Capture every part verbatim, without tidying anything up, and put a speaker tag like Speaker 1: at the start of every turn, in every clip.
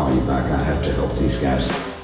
Speaker 1: call you back. I have to help these guys.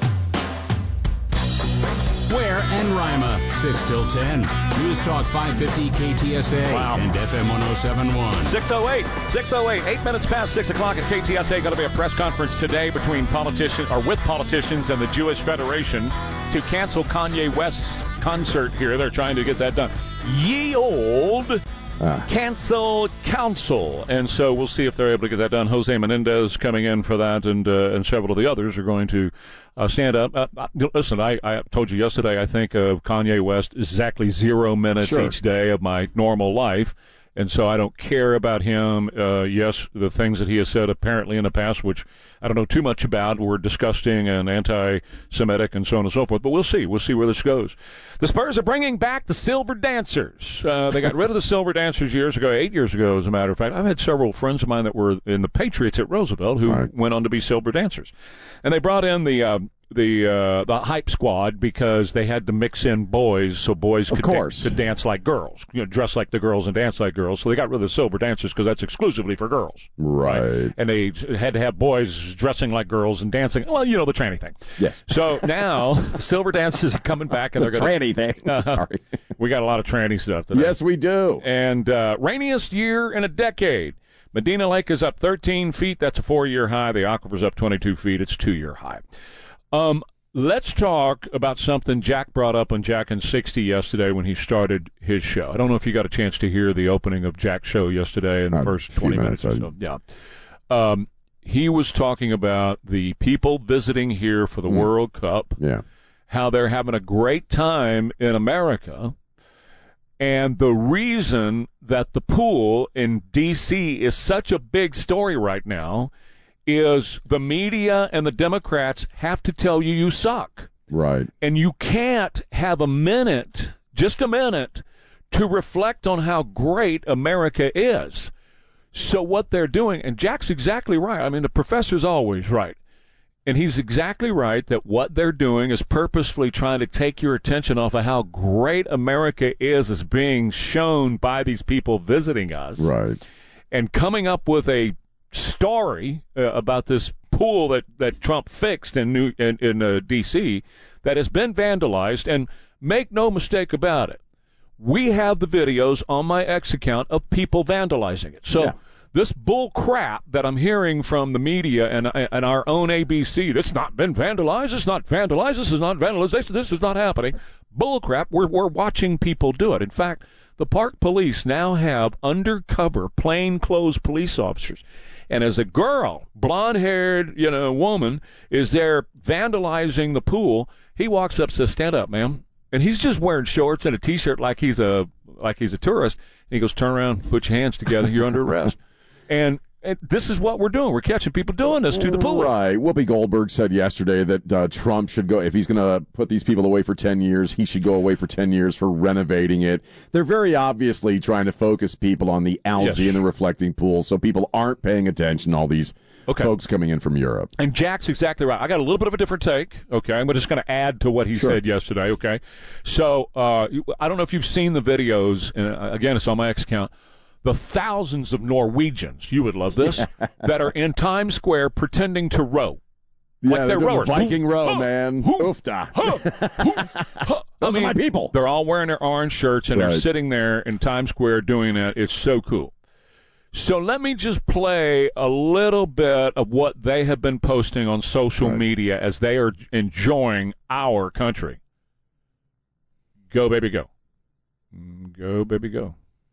Speaker 2: Ware and Rima, six till ten. News Talk five fifty K T S A
Speaker 3: wow.
Speaker 2: and F M one oh seven point one.
Speaker 3: six oh eight, six oh eight, eight minutes past six o'clock at K T S A. Going to be a press conference today between politicians, or with politicians and the Jewish Federation to cancel Kanye West's concert here. They're trying to get that done. Ye old uh. cancel council. And so we'll see if they're able to get that done. Jose Menendez coming in for that, and uh, and several of the others are going to uh, stand up. Uh, listen, I, I told you yesterday, I think of Kanye West exactly zero minutes
Speaker 4: sure.
Speaker 3: each day of my normal life. And so I don't care about him. Uh, yes, the things that he has said apparently in the past, which I don't know too much about, were disgusting and anti-Semitic and so on and so forth. But we'll see. We'll see where this goes. The Spurs are bringing back the Silver Dancers. Uh, they got rid of the Silver Dancers years ago, eight years ago, as a matter of fact. I've had several friends of mine that were in the Patriots at Roosevelt who
Speaker 4: right.
Speaker 3: went on to be Silver Dancers. And they brought in the... Uh, the uh, the hype squad because they had to mix in boys so boys could, da- could dance like girls, you know, dress like the girls and dance like girls. So they got rid of the Silver Dancers because that's exclusively for girls.
Speaker 4: Right.
Speaker 3: right. And they had to have boys dressing like girls and dancing. Well, you know, the tranny thing.
Speaker 4: Yes.
Speaker 3: So now Silver Dancers are coming back. and
Speaker 4: the
Speaker 3: they're gonna,
Speaker 4: tranny thing. Uh, Sorry.
Speaker 3: We got a lot of tranny stuff today.
Speaker 4: Yes, we do.
Speaker 3: And uh, rainiest year in a decade. Medina Lake is up thirteen feet. That's a four-year high. The aquifer's up twenty-two feet. It's a two-year high. Um. Let's talk about something Jack brought up on Jack and sixty yesterday when he started his show. I don't know if you got a chance to hear the opening of Jack's show yesterday in the first twenty minutes, minutes or so. Yeah. Um, he was talking about the people visiting here for the mm. World Cup,
Speaker 4: yeah.
Speaker 3: how they're having a great time in America, and the reason that the pool in D C is such a big story right now is the media and the Democrats have to tell you you suck.
Speaker 4: Right.
Speaker 3: And you can't have a minute, just a minute, to reflect on how great America is. So what they're doing, and Jack's exactly right. I mean, the professor's always right. And he's exactly right that what they're doing is purposefully trying to take your attention off of how great America is as being shown by these people visiting us.
Speaker 4: Right.
Speaker 3: And coming up with a story uh, about this pool that, that Trump fixed in New in, in uh, D C that has been vandalized. And make no mistake about it, we have the videos on my X account of people vandalizing it. So yeah. this bull crap that I'm hearing from the media and and our own A B C, it's not been vandalized, it's not vandalized, this is not vandalization, this is not happening. Bull crap, we're, we're watching people do it. In fact, the park police now have undercover, plainclothes police officers. And as a girl, blonde-haired, you know, woman is there vandalizing the pool, he walks up and says, "Stand up, ma'am." And he's just wearing shorts and a T-shirt like he's a like he's a tourist. And he goes, "Turn around, put your hands together, you're under arrest." And, and this is what we're doing. We're catching people doing this to the pool.
Speaker 4: Right. Whoopi Goldberg said yesterday that uh, Trump should go, if he's going to put these people away for ten years, he should go away for ten years for renovating it. They're very obviously trying to focus people on the algae
Speaker 3: yes.
Speaker 4: in the reflecting pool so people aren't paying attention to all these okay. folks coming in from Europe.
Speaker 3: And Jack's exactly right. I got a little bit of a different take, okay? I'm just going to add to what he
Speaker 4: sure.
Speaker 3: said yesterday, okay? So uh, I don't know if you've seen the videos, and uh, again, it's on my X account, the thousands of Norwegians, you would love this, that are in Times Square pretending to row.
Speaker 4: Yeah,
Speaker 3: like they're,
Speaker 4: they're
Speaker 3: rowers.
Speaker 4: The Viking row,
Speaker 3: huh,
Speaker 4: man.
Speaker 3: huh,
Speaker 4: Oofda.
Speaker 3: Huh, huh.
Speaker 4: Those
Speaker 3: I mean,
Speaker 4: are my people.
Speaker 3: They're all wearing their orange shirts, and
Speaker 4: right.
Speaker 3: they're sitting there in Times Square doing that. It's so cool. So let me just play a little bit of what they have been posting on social right. media as they are enjoying our country. Go, baby, go. Go, baby, go.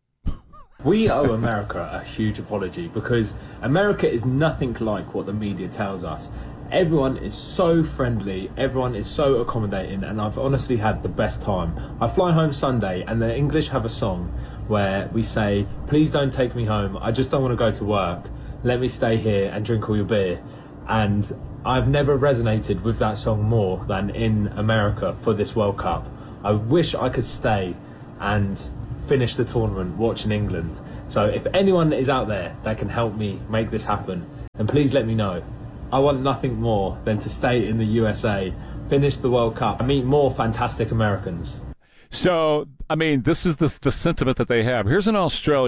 Speaker 5: We owe America a huge apology because America is nothing like what the media tells us. Everyone is so friendly, everyone is so accommodating, and I've honestly had the best time. I fly home Sunday and the English have a song where we say, "Please don't take me home, I just don't want to go to work. Let me stay here and drink all your beer." And I've never resonated with that song more than in America for this World Cup. I wish I could stay and finish the tournament watching England. So if anyone is out there that can help me make this happen, then please let me know. I want nothing more than to stay in the U S A, finish the World Cup, and meet more fantastic Americans.
Speaker 3: So, I mean, this is the, the sentiment that they have. Here's an Australian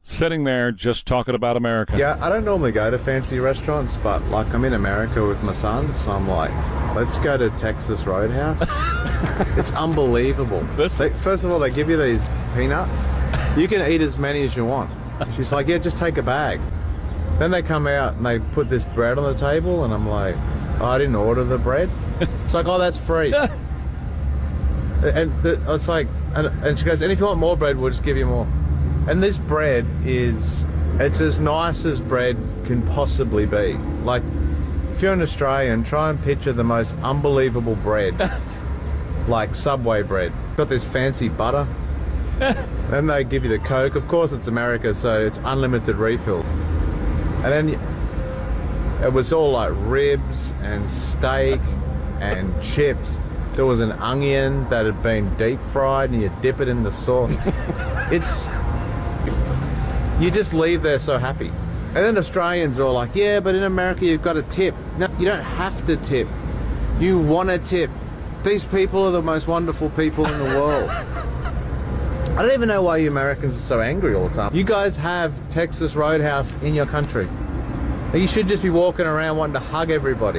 Speaker 3: sitting there just talking about America.
Speaker 6: Yeah, I don't normally go to fancy restaurants, but like I'm in America with my son, so I'm like, let's go to Texas Roadhouse. It's unbelievable.
Speaker 3: This-
Speaker 6: They, first of all, they give you these peanuts. You can eat as many as you want. She's like, yeah, just take a bag. Then they come out and they put this bread on the table, and I'm like, oh, I didn't order the bread. It's like, oh, that's free. And the, it's like, and, and she goes, and if you want more bread, we'll just give you more. And this bread is, it's as nice as bread can possibly be. Like, if you're an Australian, try and picture the most unbelievable bread, like Subway bread. Got this fancy butter. Then they give you the Coke. Of course, it's America, so it's unlimited refill. And then it was all like ribs and steak and chips. There was an onion that had been deep fried, and you dip it in the sauce. It's, you just leave there so happy. And then Australians are all like, yeah, but in America you've got to tip. No, you don't have to tip. You want to tip. These people are the most wonderful people in the world. I don't even know why you Americans are so angry all the time. You guys have Texas Roadhouse in your country. You should just be walking around wanting to hug everybody.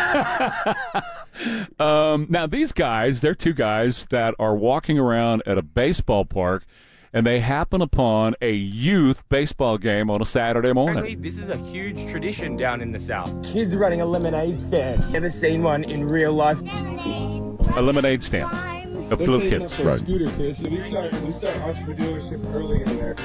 Speaker 3: um, now, these guys, they're two guys that are walking around at a baseball park, and they happen upon a youth baseball game on a Saturday morning.
Speaker 7: Apparently, this is a huge tradition down in the South. Kids running a lemonade stand. Never seen one in real life.
Speaker 3: A lemonade stand of little kids.
Speaker 4: Right.
Speaker 8: Scooter kids. We start we start entrepreneurship early in America.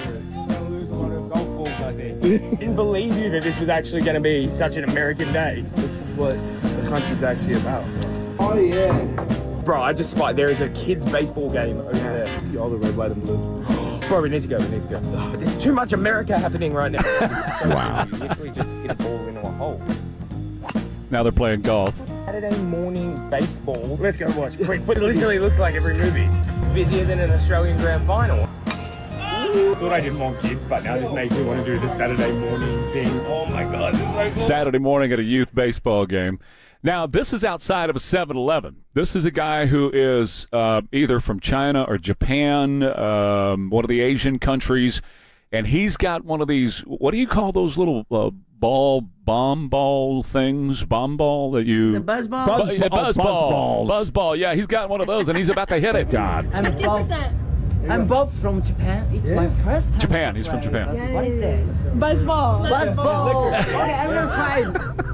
Speaker 7: Didn't believe you that this was actually going to be such an American day. This is what the country's actually about.
Speaker 8: Oh yeah.
Speaker 7: Bro, I just spotted there is a kids' baseball game over there.
Speaker 8: See all the red, white, and blue.
Speaker 7: Bro, we need to go. We need to go. Oh, there's too much America happening right now. It's so
Speaker 4: Wow.
Speaker 7: You literally just hit a ball into a hole.
Speaker 3: Now they're playing golf.
Speaker 7: Saturday morning baseball. Let's go watch. Quick, but it literally looks like every movie. Busier than an Australian grand final. Thought I did more kids, but now this makes me want to do the Saturday morning thing. Oh my god, this is so cool.
Speaker 3: Saturday morning at a youth baseball game. Now, this is outside of a seven eleven. This is a guy who is uh, either from China or Japan, um, one of the Asian countries, and he's got one of these, what do you call those little uh, ball, bomb ball things, bomb ball that you...
Speaker 9: The buzz ball?
Speaker 3: Bu-
Speaker 4: Buzz-
Speaker 3: yeah,
Speaker 4: oh,
Speaker 3: buzz
Speaker 4: buzz
Speaker 3: ball.
Speaker 4: balls.
Speaker 3: Buzz ball, yeah, he's got one of those, and he's about to hit it. God.
Speaker 9: I'm Bob. I'm Bob from Japan. It's my first time.
Speaker 3: Japan,
Speaker 9: to
Speaker 3: he's from
Speaker 9: try
Speaker 3: Japan.
Speaker 9: buzz- What is this?
Speaker 10: Buzz ball.
Speaker 9: Buzz ball. Okay, I'm gonna try.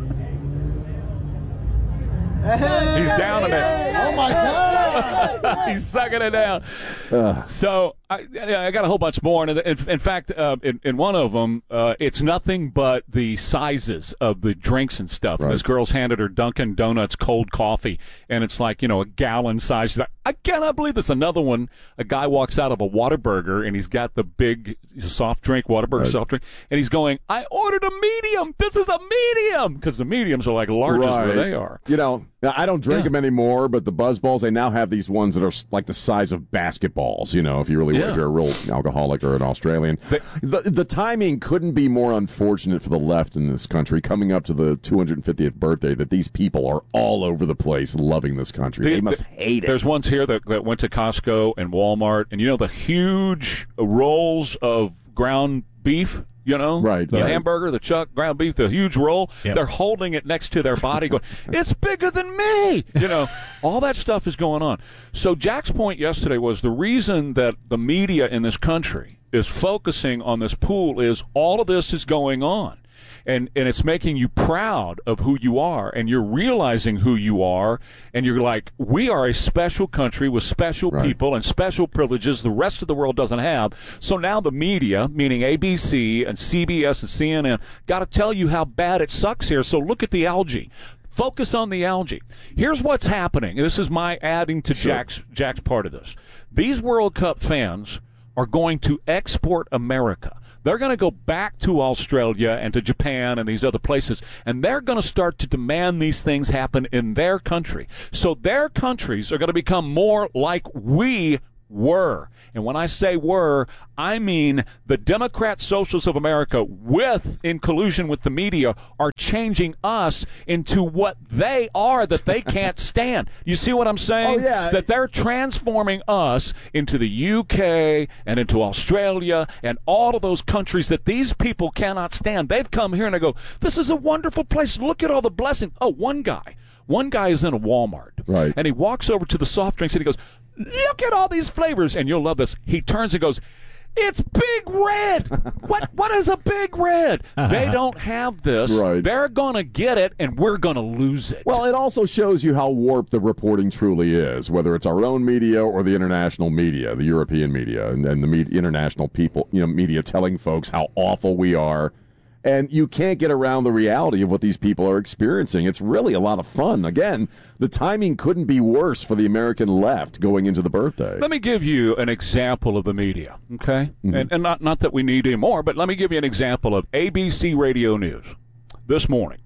Speaker 3: He's downing it.
Speaker 6: Oh my God!
Speaker 3: He's sucking it down. So I, I got a whole bunch more. And in, in fact, uh, in, in one of them, uh, it's nothing but the sizes of the drinks and stuff. And
Speaker 4: Right.
Speaker 3: this girl's handed her Dunkin' Donuts cold coffee, and it's like, you know, a gallon size. She's like, I cannot believe this. Another one, a guy walks out of a Whataburger, and he's got the big he's a soft drink, Whataburger
Speaker 4: Right.
Speaker 3: soft drink, and he's going, I ordered a medium. This is a medium. Because the mediums are like large as where they are.
Speaker 4: You know, I don't drink
Speaker 3: Yeah.
Speaker 4: them anymore, but the buzz balls, they now have these ones that are like the size of basketballs, you know, if you really
Speaker 3: Yeah.
Speaker 4: if you're a real alcoholic or an Australian.
Speaker 3: They-
Speaker 4: the, the timing couldn't be more unfortunate for the left in this country coming up to the two hundred fiftieth birthday that these people are all over the place loving this country.
Speaker 3: The-
Speaker 4: they must
Speaker 3: the-
Speaker 4: hate it.
Speaker 3: There's ones here that, that went to Costco and Walmart, and you know the huge rolls of ground beef, you know?
Speaker 4: Right,
Speaker 3: The
Speaker 4: right.
Speaker 3: hamburger, the chuck, ground beef, the huge roll.
Speaker 11: Yep.
Speaker 3: They're holding it next to their body going, it's bigger than me! You know, all that stuff is going on. So Jack's point yesterday was the reason that the media in this country is focusing on this pool is all of this is going on. And and it's making you proud of who you are, and you're realizing who you are, and you're like, we are a special country with special
Speaker 4: Right.
Speaker 3: people and special privileges the rest of the world doesn't have. So now the media, meaning A B C and C B S and C N N, got to tell you how bad it sucks here. So look at the algae. Focus on the algae. Here's what's happening. This is my adding to Jack's Jack's part of this. These World Cup fans are going to export America. They're going to go back to Australia and to Japan and these other places, and they're going to start to demand these things happen in their country. So their countries are going to become more like we were. And when I say were, I mean the Democrat Socialists of America, with in collusion with the media, are changing us into what they are that they can't stand. You see what I'm saying?
Speaker 4: Oh, yeah.
Speaker 3: That they're transforming us into the U K and into Australia and all of those countries that these people cannot stand. They've come here and they go, this is a wonderful place. Look at all the blessings. Oh, one guy. One guy is in a Walmart.
Speaker 4: Right.
Speaker 3: And he walks over to the soft drinks and he goes, look at all these flavors. And you'll love this. He turns and goes, it's Big Red. What? What is a Big Red? They don't have this.
Speaker 4: Right.
Speaker 3: They're going to get it, and we're going to lose it.
Speaker 4: Well, it also shows you how warped the reporting truly is, whether it's our own media or the international media, the European media, and, and the media, international people, you know, media telling folks how awful we are. And you can't get around the reality of what these people are experiencing. It's really a lot of fun. Again, the timing couldn't be worse for the American left going into the birthday.
Speaker 3: Let me give you an example of the media, okay? Mm-hmm. And, and not, not that we need any more, but let me give you an example of A B C Radio News this morning.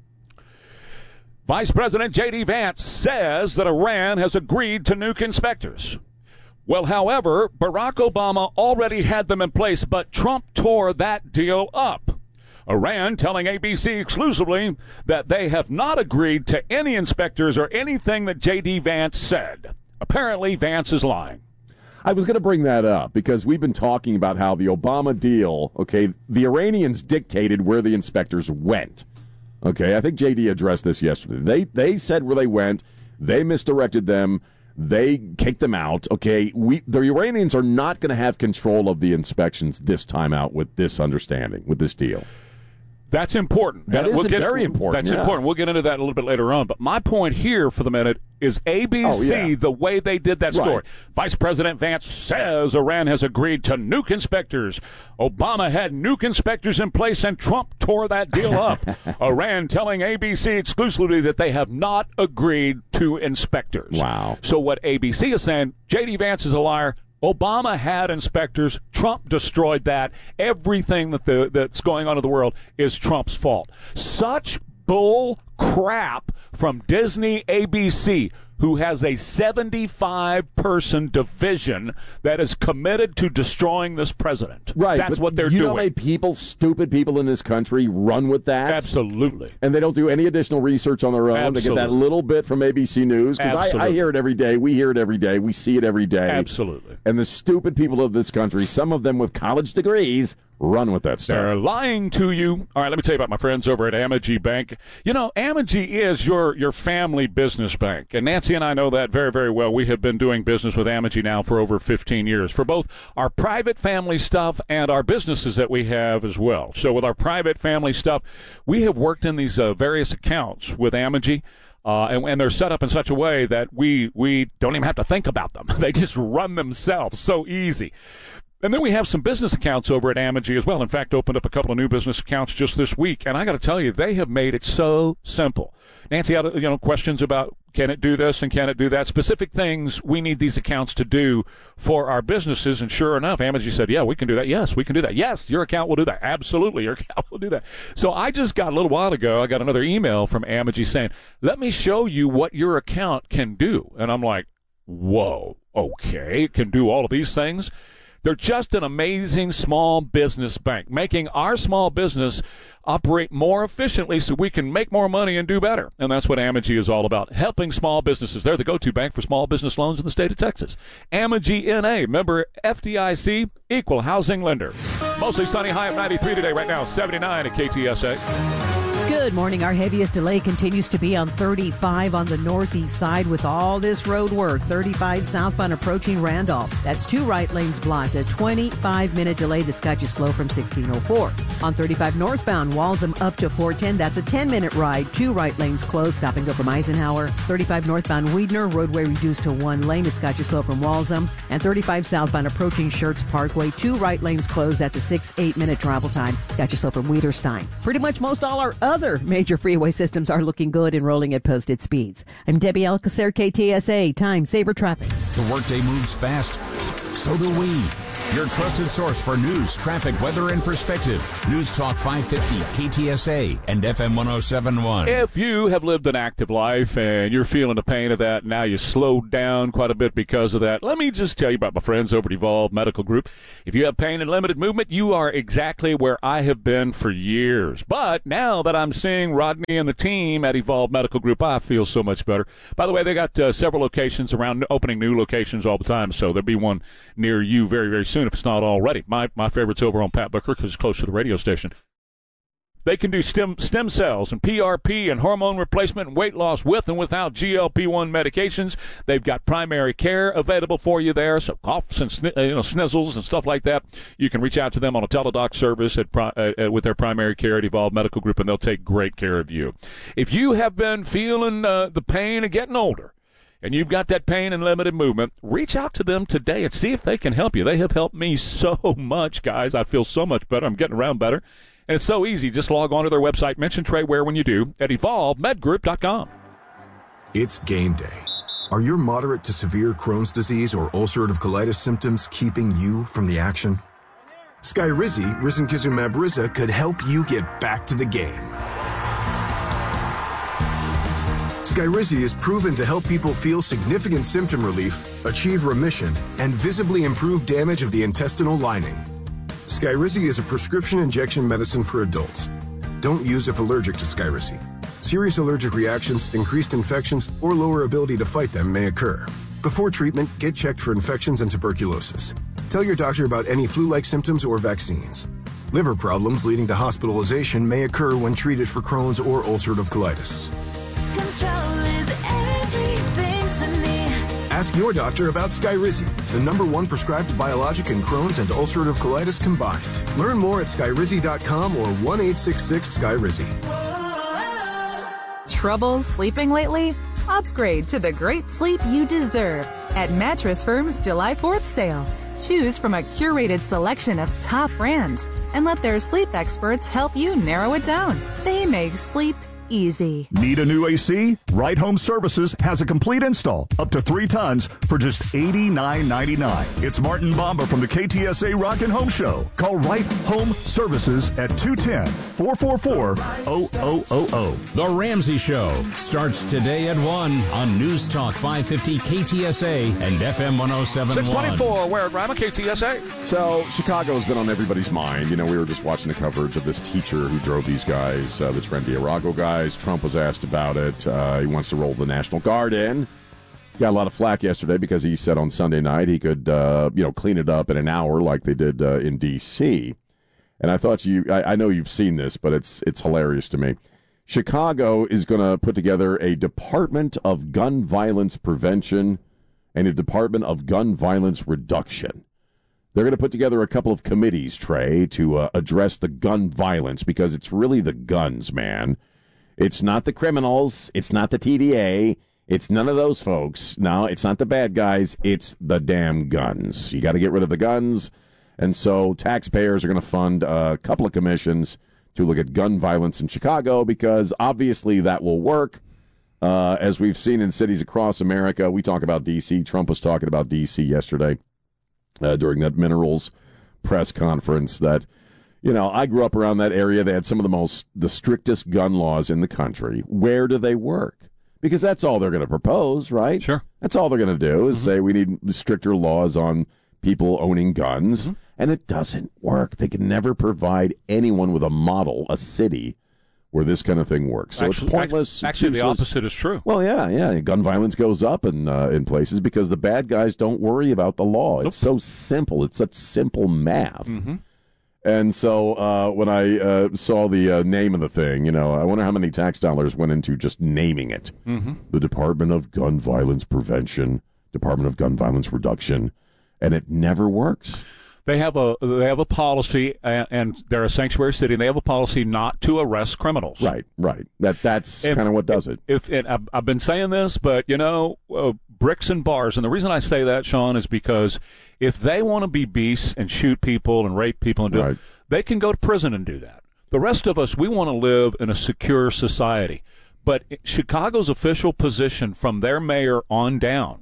Speaker 3: Vice President J D. Vance says that Iran has agreed to nuke inspectors. Well, however, Barack Obama already had them in place, but Trump tore that deal up. Iran telling A B C exclusively that they have not agreed to any inspectors or anything that J D. Vance said. Apparently, Vance is lying.
Speaker 4: I was going to bring that up because we've been talking about how the Obama deal, okay, the Iranians dictated where the inspectors went. Okay, I think J D addressed this yesterday. They they said where they went. They misdirected them. They kicked them out. Okay, we the Iranians are not going to have control of the inspections this time out with this understanding, with this deal.
Speaker 3: That's important.
Speaker 4: That is
Speaker 3: we'll get,
Speaker 4: very important.
Speaker 3: That's
Speaker 4: yeah.
Speaker 3: important. We'll get into that a little bit later on. But my point here for the minute is A B C,
Speaker 4: oh, yeah.
Speaker 3: the way they did that story.
Speaker 4: Right.
Speaker 3: Vice President Vance says Iran has agreed to nuke inspectors. Obama had nuke inspectors in place, and Trump tore that deal up. Iran telling A B C exclusively that they have not agreed to inspectors.
Speaker 4: Wow.
Speaker 3: So what A B C is saying, J D. Vance is a liar. Obama had inspectors. Trump destroyed that. Everything that the, that's going on in the world is Trump's fault. Such bull crap from Disney A B C, who has a seventy-five person division that is committed to destroying this president.
Speaker 4: Right.
Speaker 3: That's what they're
Speaker 4: you
Speaker 3: doing.
Speaker 4: You know how many people, stupid people in this country, run with that?
Speaker 3: Absolutely.
Speaker 4: And they don't do any additional research on their own.
Speaker 3: Absolutely.
Speaker 4: They get that little bit from A B C News. Because I, I hear it every day. We hear it every day. We see it every day.
Speaker 3: Absolutely.
Speaker 4: And the stupid people of this country, some of them with college degrees, run with that stuff.
Speaker 3: They're lying to you. All right, let me tell you about my friends over at Amegy Bank. You know, Amegy is your, your family business bank. And Nancy and I know that very, very well. We have been doing business with Amegy now for over fifteen years for both our private family stuff and our businesses that we have as well. So with our private family stuff, we have worked in these uh, various accounts with Amegy. Uh, and, and they're set up in such a way that we, we don't even have to think about them. They just run themselves. So easy. And then we have some business accounts over at Amegy as well. In fact, opened up a couple of new business accounts just this week. And I got to tell you, they have made it so simple. Nancy had, you know, questions about can it do this and can it do that? Specific things we need these accounts to do for our businesses. And sure enough, Amegy said, yeah, we can do that. Yes, we can do that. Yes, your account will do that. Absolutely, your account will do that. So I just got a little while ago, I got another email from Amegy saying, let me show you what your account can do. And I'm like, whoa, okay, it can do all of these things? They're just an amazing small business bank, making our small business operate more efficiently so we can make more money and do better. And that's what Amegy is all about, helping small businesses. They're the go-to bank for small business loans in the state of Texas. Amegy N A, member F D I C, equal housing lender. Mostly sunny, high of ninety-three today, right now seventy-nine at K T S A.
Speaker 10: Good morning. Our heaviest delay continues to be on thirty-five on the northeast side with all this road work. thirty-five southbound approaching Randolph. That's two right lanes blocked. A twenty-five minute delay that's got you slow from sixteen oh four. On thirty-five northbound, Walsham up to four ten. That's a ten minute ride. Two right lanes closed. Stop and go from Eisenhower. thirty-five northbound Weidner, roadway reduced to one lane. It's got you slow from Walsham. And thirty-five southbound approaching Schertz Parkway. Two right lanes closed. That's a six, eight minute travel time. It's got you slow from Wiederstein. Pretty much most all our other major freeway systems are looking good and rolling at posted speeds. I'm Debbie Alcacer, K T S A, Time Saver Traffic.
Speaker 2: The workday moves fast, so do we. your trusted source for news, traffic, weather, and perspective. News Talk five fifty, K T S A, and F M one oh seven point one.
Speaker 3: If you have lived an active life and you're feeling the pain of that, now you slowed down quite a bit because of that, let me just tell you about my friends over at Evolve Medical Group. If you have pain and limited movement, you are exactly where I have been for years. But now that I'm seeing Rodney and the team at Evolve Medical Group, I feel so much better. By the way, they got uh, several locations around, opening new locations all the time, so there'll be one near you very, very soon if it's not already. My my favorite's over on Pat Booker because it's close to the radio station. They can do stem stem cells and P R P and hormone replacement and weight loss with and without G L P one medications. They've got primary care available for you there, so coughs and sn- you know snizzles and stuff like that. You can reach out to them on a teledoc service at pri- uh, with their primary care at Evolve Medical Group, and they'll take great care of you. If you have been feeling uh, the pain of getting older, and you've got that pain and limited movement, reach out to them today and see if they can help you. They have helped me so much, guys. I feel so much better. I'm getting around better. And it's so easy. Just log on to their website, mention Trey Ware when you do, at evolve med group dot com.
Speaker 11: It's game day. Are your moderate to severe Crohn's disease or ulcerative colitis symptoms keeping you from the action? Skyrizi, risankizumab Riza, could help you get back to the game. Skyrizi is proven to help people feel significant symptom relief, achieve remission, and visibly improve damage of the intestinal lining. Skyrizi is a prescription injection medicine for adults. Don't use if allergic to Skyrizi. Serious allergic reactions, increased infections, or lower ability to fight them may occur. Before treatment, get checked for infections and tuberculosis. Tell your doctor about any flu-like symptoms or vaccines. Liver problems leading to hospitalization may occur when treated for Crohn's or ulcerative colitis.
Speaker 12: Control is everything to me.
Speaker 11: Ask your doctor about Skyrizi, the number one prescribed biologic in Crohn's and ulcerative colitis combined. Learn more at skyrizi dot com or one eight six six Skyrizi.
Speaker 13: Trouble sleeping lately? Upgrade to the great sleep you deserve at Mattress Firm's July fourth sale. Choose from a curated selection of top brands and let their sleep experts help you narrow it down. They make sleep easy.
Speaker 14: Need a new A C? Right Home Services has a complete install, up to three tons, for just eighty-nine ninety-nine. It's Martin Bamba from the K T S A Rock and Home Show. Call Right Home Services at two one zero, four four four, zero zero zero zero.
Speaker 2: The Ramsey Show starts today at one on News Talk five fifty K T S A and F M one oh seven point one.
Speaker 3: six twenty-four, where at Rima, K T S A.
Speaker 4: So, Chicago's been on everybody's mind. You know, we were just watching the coverage of this teacher who drove these guys, uh, the Trendy Arago guys. Trump was asked about it. Uh, he wants to roll the National Guard in. Got a lot of flack yesterday because he said on Sunday night he could, uh, you know, clean it up in an hour like they did uh, in D C. And I thought you, I, I know you've seen this, but it's it's hilarious to me. Chicago is going to put together a Department of Gun Violence Prevention and a Department of Gun Violence Reduction. They're going to put together a couple of committees, Trey, to uh, address the gun violence because it's really the guns, man. It's not the criminals. It's not the T D A. It's none of those folks. No, it's not the bad guys. It's the damn guns. You got to get rid of the guns. And so taxpayers are going to fund a couple of commissions to look at gun violence in Chicago because obviously that will work. Uh, as we've seen in cities across America, we talk about D C. Trump was talking about D C yesterday uh, during that minerals press conference that, you know, I grew up around that area. They had some of the most, the strictest gun laws in the country. Where do they work? Because that's all they're going to propose, right? Sure. That's all they're going to do is mm-hmm. say we need stricter laws on people owning guns. Mm-hmm. And it doesn't work. They can never provide anyone with a model, a city, where this kind of thing works. So
Speaker 3: actually,
Speaker 4: it's pointless.
Speaker 3: Actually,
Speaker 4: it's
Speaker 3: the opposite is true.
Speaker 4: Well, yeah, yeah. Gun violence goes up in, uh, in places because the bad guys don't worry about the law. Nope. It's so simple. It's such simple math. Mm-hmm. And so uh, when I uh, saw the uh, name of the thing, you know, I wonder how many tax dollars went into just naming it. Mm-hmm. The Department of Gun Violence Prevention, Department of Gun Violence Reduction, and it never works.
Speaker 3: They have a they have a policy, and, and they're a sanctuary city, and they have a policy not to arrest criminals.
Speaker 4: Right, right. That that's kind of what does it.
Speaker 3: If and I've, I've been saying this, but you know, uh, bricks and bars, and the reason I say that, Sean, is because if they want to be beasts and shoot people and rape people and do
Speaker 4: right.
Speaker 3: it, they can go to prison and do that. The rest of us, we want to live in a secure society. But Chicago's official position from their mayor on down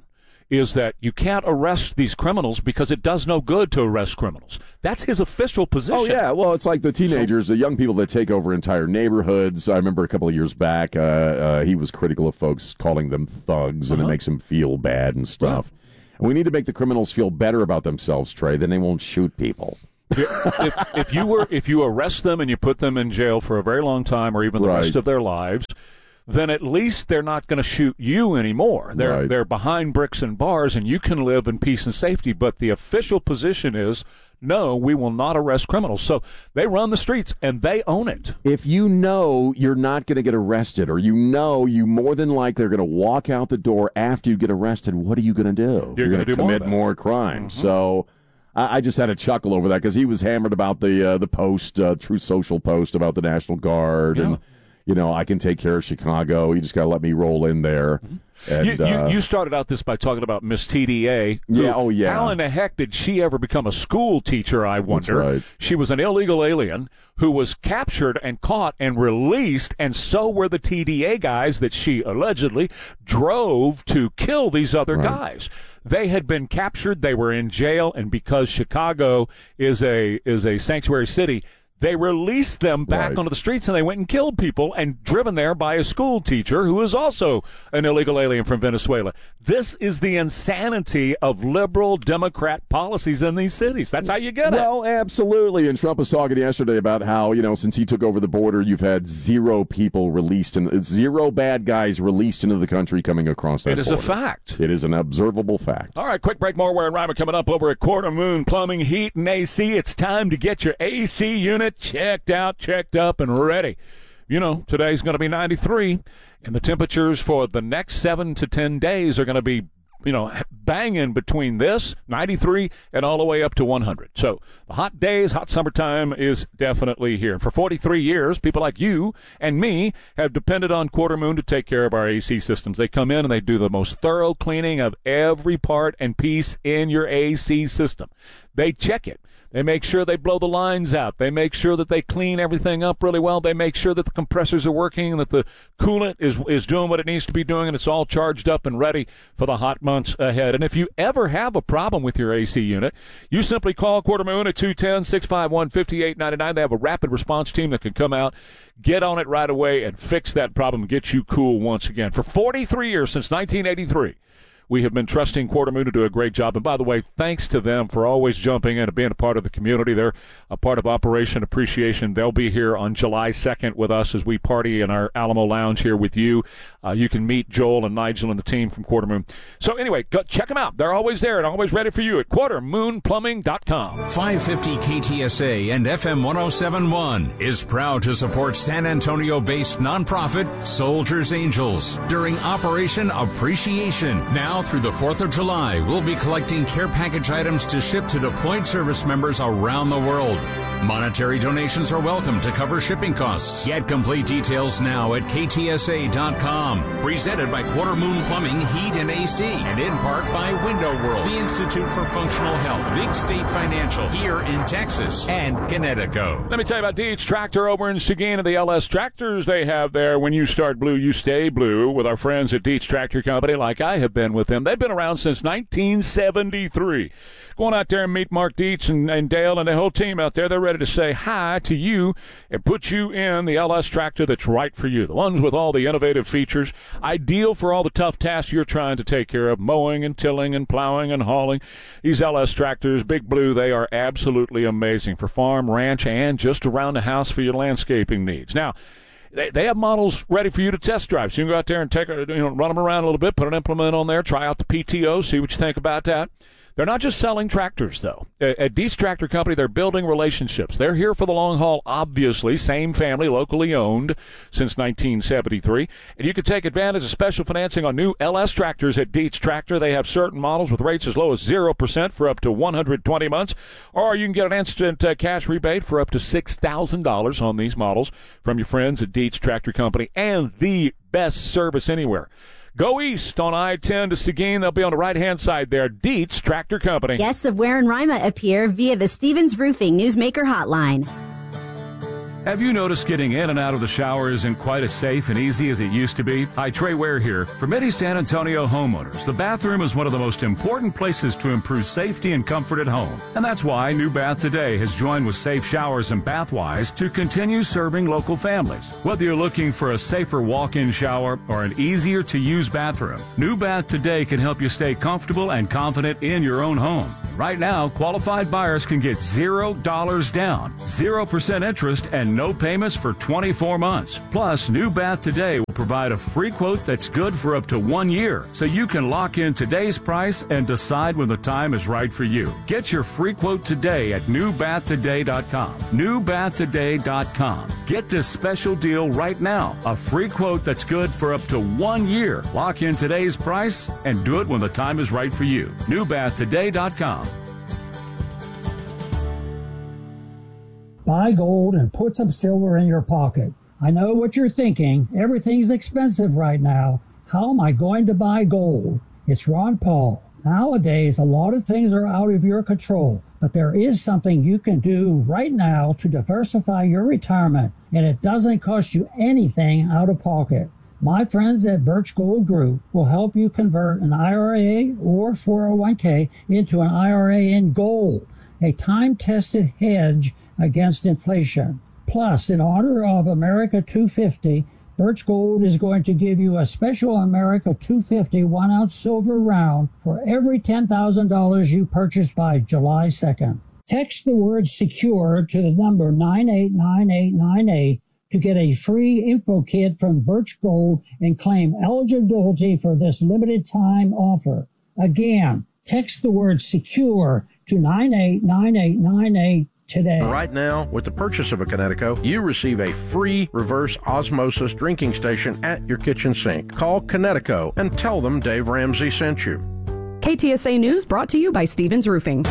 Speaker 3: is that you can't arrest these criminals because it does no good to arrest criminals. That's his official position.
Speaker 4: Oh, yeah. Well, it's like the teenagers, the young people that take over entire neighborhoods. I remember a couple of years back, uh, uh, he was critical of folks calling them thugs, and
Speaker 3: Uh-huh.
Speaker 4: it makes them feel bad and stuff. And we need to make the criminals feel better about themselves, Trey. Then they won't shoot people.
Speaker 3: if, if you were if you arrest them and you put them in jail for a very long time or even the
Speaker 4: Right.
Speaker 3: rest of their lives, then at least they're not going to shoot you anymore. They're
Speaker 4: Right.
Speaker 3: they're behind bricks and bars, and you can live in peace and safety. But the official position is, no, we will not arrest criminals. So they run the streets, and they own it.
Speaker 4: If you know you're not going to get arrested, or you know you more than likely are going to walk out the door after you get arrested, what are you going to do?
Speaker 3: You're
Speaker 4: going
Speaker 3: gonna
Speaker 4: to
Speaker 3: do more
Speaker 4: commit
Speaker 3: of that.
Speaker 4: more crimes.
Speaker 3: Mhm.
Speaker 4: So I, I just had a chuckle over that because he was hammered about the uh, the post, uh, True Social post about the National Guard,
Speaker 3: Yeah.
Speaker 4: and you know I can take care of Chicago. You just got to let me roll in there. And,
Speaker 3: you, you,
Speaker 4: uh,
Speaker 3: you started out this by talking about Miss T D A. who-
Speaker 4: Yeah, oh, yeah.
Speaker 3: How in the heck did she ever become a school teacher, I wonder?
Speaker 4: right.
Speaker 3: She was an illegal alien who was captured and caught and released, and so were the T D A guys that she allegedly drove to kill these other
Speaker 4: Right.
Speaker 3: guys. They had been captured, they were in jail, and because Chicago is a is a sanctuary city, they released them back
Speaker 4: Right.
Speaker 3: onto the streets, and they went and killed people, and driven there by a school teacher who is also an illegal alien from Venezuela. This is the insanity of liberal Democrat policies in these cities. That's how you get it.
Speaker 4: Well, absolutely. And Trump was talking yesterday about how, you know, since he took over the border, you've had zero people released, and zero bad guys released into the country coming across that
Speaker 3: It is a
Speaker 4: border.
Speaker 3: fact.
Speaker 4: It is an observable fact.
Speaker 3: All right, quick break. More Ware and Ryman coming up over at Quarter Moon Plumbing, Heat, and A C. It's time to get your A C unit checked out, checked up, and ready. You know, today's going to be ninety-three, and the temperatures for the next seven to ten days are going to be, you know, banging between this, ninety-three, and all the way up to one hundred. So the hot days, hot summertime is definitely here. And for forty-three years, people like you and me have depended on Quarter Moon to take care of our A C systems. They come in and they do the most thorough cleaning of every part and piece in your A C system. They check it. They make sure they blow the lines out. They make sure that they clean everything up really well. They make sure that the compressors are working and that the coolant is is doing what it needs to be doing, and it's all charged up and ready for the hot months ahead. And if you ever have a problem with your A C unit, you simply call Quarter Moon at two one zero, six five one, five eight nine nine. They have a rapid response team that can come out, get on it right away, and fix that problem and get you cool once again. For forty-three years, since nineteen eighty-three, we have been trusting Quarter Moon to do a great job. And by the way, thanks to them for always jumping in and being a part of the community. They're a part of Operation Appreciation. They'll be here on July second with us as we party in our Alamo Lounge here with you. Uh, you can meet Joel and Nigel and the team from Quarter Moon. So anyway, go check them out. They're always there and always ready for you at quarter moon plumbing dot com.
Speaker 2: five fifty K T S A and F M one oh seven point one is proud to support San Antonio-based nonprofit Soldiers Angels during Operation Appreciation. Now through the fourth of July, we'll be collecting care package items to ship to deployed service members around the world. Monetary donations are welcome to cover shipping costs. Get complete details now at K T S A dot com. Presented by Quarter Moon Plumbing, Heat, and A C. And in part by Window World, the Institute for Functional Health, Big State Financial, here in Texas, and Connecticut.
Speaker 3: Let me tell you about Deeds Tractor over in Seguin and the L S Tractors they have there. When you start blue, you stay blue with our friends at Deeds Tractor Company, like I have been with them. They've been around since nineteen seventy-three. Go on out there and meet Mark Dietz and, and Dale and the whole team out there. They're ready to say hi to you and put you in the L S tractor that's right for you. The ones with all the innovative features, ideal for all the tough tasks you're trying to take care of, mowing and tilling and plowing and hauling. These L S tractors, Big Blue, they are absolutely amazing for farm, ranch, and just around the house for your landscaping needs. Now, They, they have models ready for you to test drive. So you can go out there and take, you know, run them around a little bit, put an implement on there, try out the P T O, see what you think about that. They're not just selling tractors, though. At Dietz Tractor Company, they're building relationships. They're here for the long haul, obviously. Same family, locally owned since nineteen seventy-three. And you can take advantage of special financing on new L S tractors at Dietz Tractor. They have certain models with rates as low as zero percent for up to one hundred twenty months. Or you can get an instant uh, cash rebate for up to six thousand dollars on these models from your friends at Dietz Tractor Company, and the best service anywhere. Go east on I ten to Seguin. They'll be on the right-hand side there. Dietz Tractor Company.
Speaker 15: Guests of Ware and Rima appear via the Stevens Roofing Newsmaker Hotline.
Speaker 14: Have you noticed getting in and out of the shower isn't quite as safe and easy as it used to be? Hi, Trey Ware here. For many San Antonio homeowners, the bathroom is one of the most important places to improve safety and comfort at home. And that's why New Bath Today has joined with Safe Showers and Bathwise to continue serving local families. Whether you're looking for a safer walk-in shower or an easier-to-use bathroom, New Bath Today can help you stay comfortable and confident in your own home. Right now, qualified buyers can get zero dollars down, zero percent interest, and no payments for twenty-four months. Plus, New Bath Today will provide a free quote that's good for up to one year, so you can lock in today's price and decide when the time is right for you. Get your free quote today at new bath today dot com. new bath today dot com. Get this special deal right now. A free quote that's good for up to one year. Lock in today's price and do it when the time is right for you. new bath today dot com.
Speaker 15: Buy gold and put some silver in your pocket. I know what you're thinking. Everything's expensive right now. How am I going to buy gold? It's Ron Paul. Nowadays, a lot of things are out of your control, but there is something you can do right now to diversify your retirement, and it doesn't cost you anything out of pocket. My friends at Birch Gold Group will help you convert an I R A or four oh one k into an I R A in gold, a time-tested hedge against inflation. Plus, in honor of America two fifty, Birch Gold is going to give you a special America two fifty one-ounce silver round for every ten thousand dollars you purchase by July second. Text the word SECURE to the number nine eight nine eight nine eight to get a free info kit from Birch Gold and claim eligibility for this limited time offer. Again, text the word SECURE to nine eight nine eight nine eight today.
Speaker 16: Right now, with the purchase of a Connecticut, you receive a free reverse osmosis drinking station at your kitchen sink. Call Connecticut and tell them Dave Ramsey sent you.
Speaker 17: K T S A News brought to you by Stevens Roofing.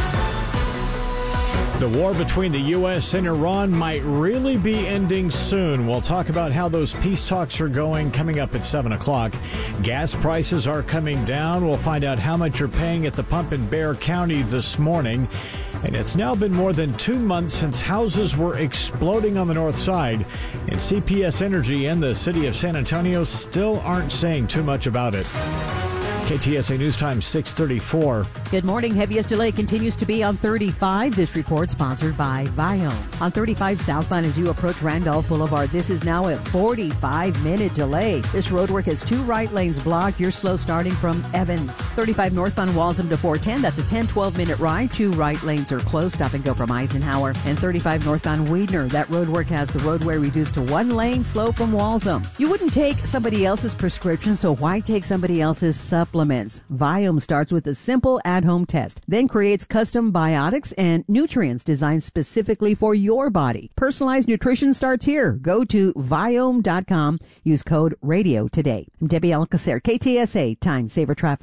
Speaker 18: The war between the U S and Iran might really be ending soon. We'll talk about how those peace talks are going coming up at seven o'clock. Gas prices are coming down. We'll find out how much you're paying at the pump in Bexar County this morning. And it's now been more than two months since houses were exploding on the north side. And C P S Energy and the city of San Antonio still aren't saying too much about it. K T S A News Time six thirty-four.
Speaker 10: Good morning. Heaviest delay continues to be on thirty-five. This report sponsored by Viome. On thirty-five southbound as you approach Randolph Boulevard, this is now a forty-five minute delay. This roadwork has two right lanes blocked. You're slow starting from Evans. thirty-five northbound Walsham to four ten. That's a ten, twelve minute ride. Two right lanes are closed. Stop and go from Eisenhower. And thirty-five northbound Weidner. That roadwork has the roadway reduced to one lane, slow from Walsham. You wouldn't take somebody else's prescription, so why take somebody else's supplement? Viome starts with a simple at-home test, then creates custom biotics and nutrients designed specifically for your body. Personalized nutrition starts here. Go to Viome dot com. Use code RADIO today. I'm Debbie Alcacer, K T S A Time Saver Traffic.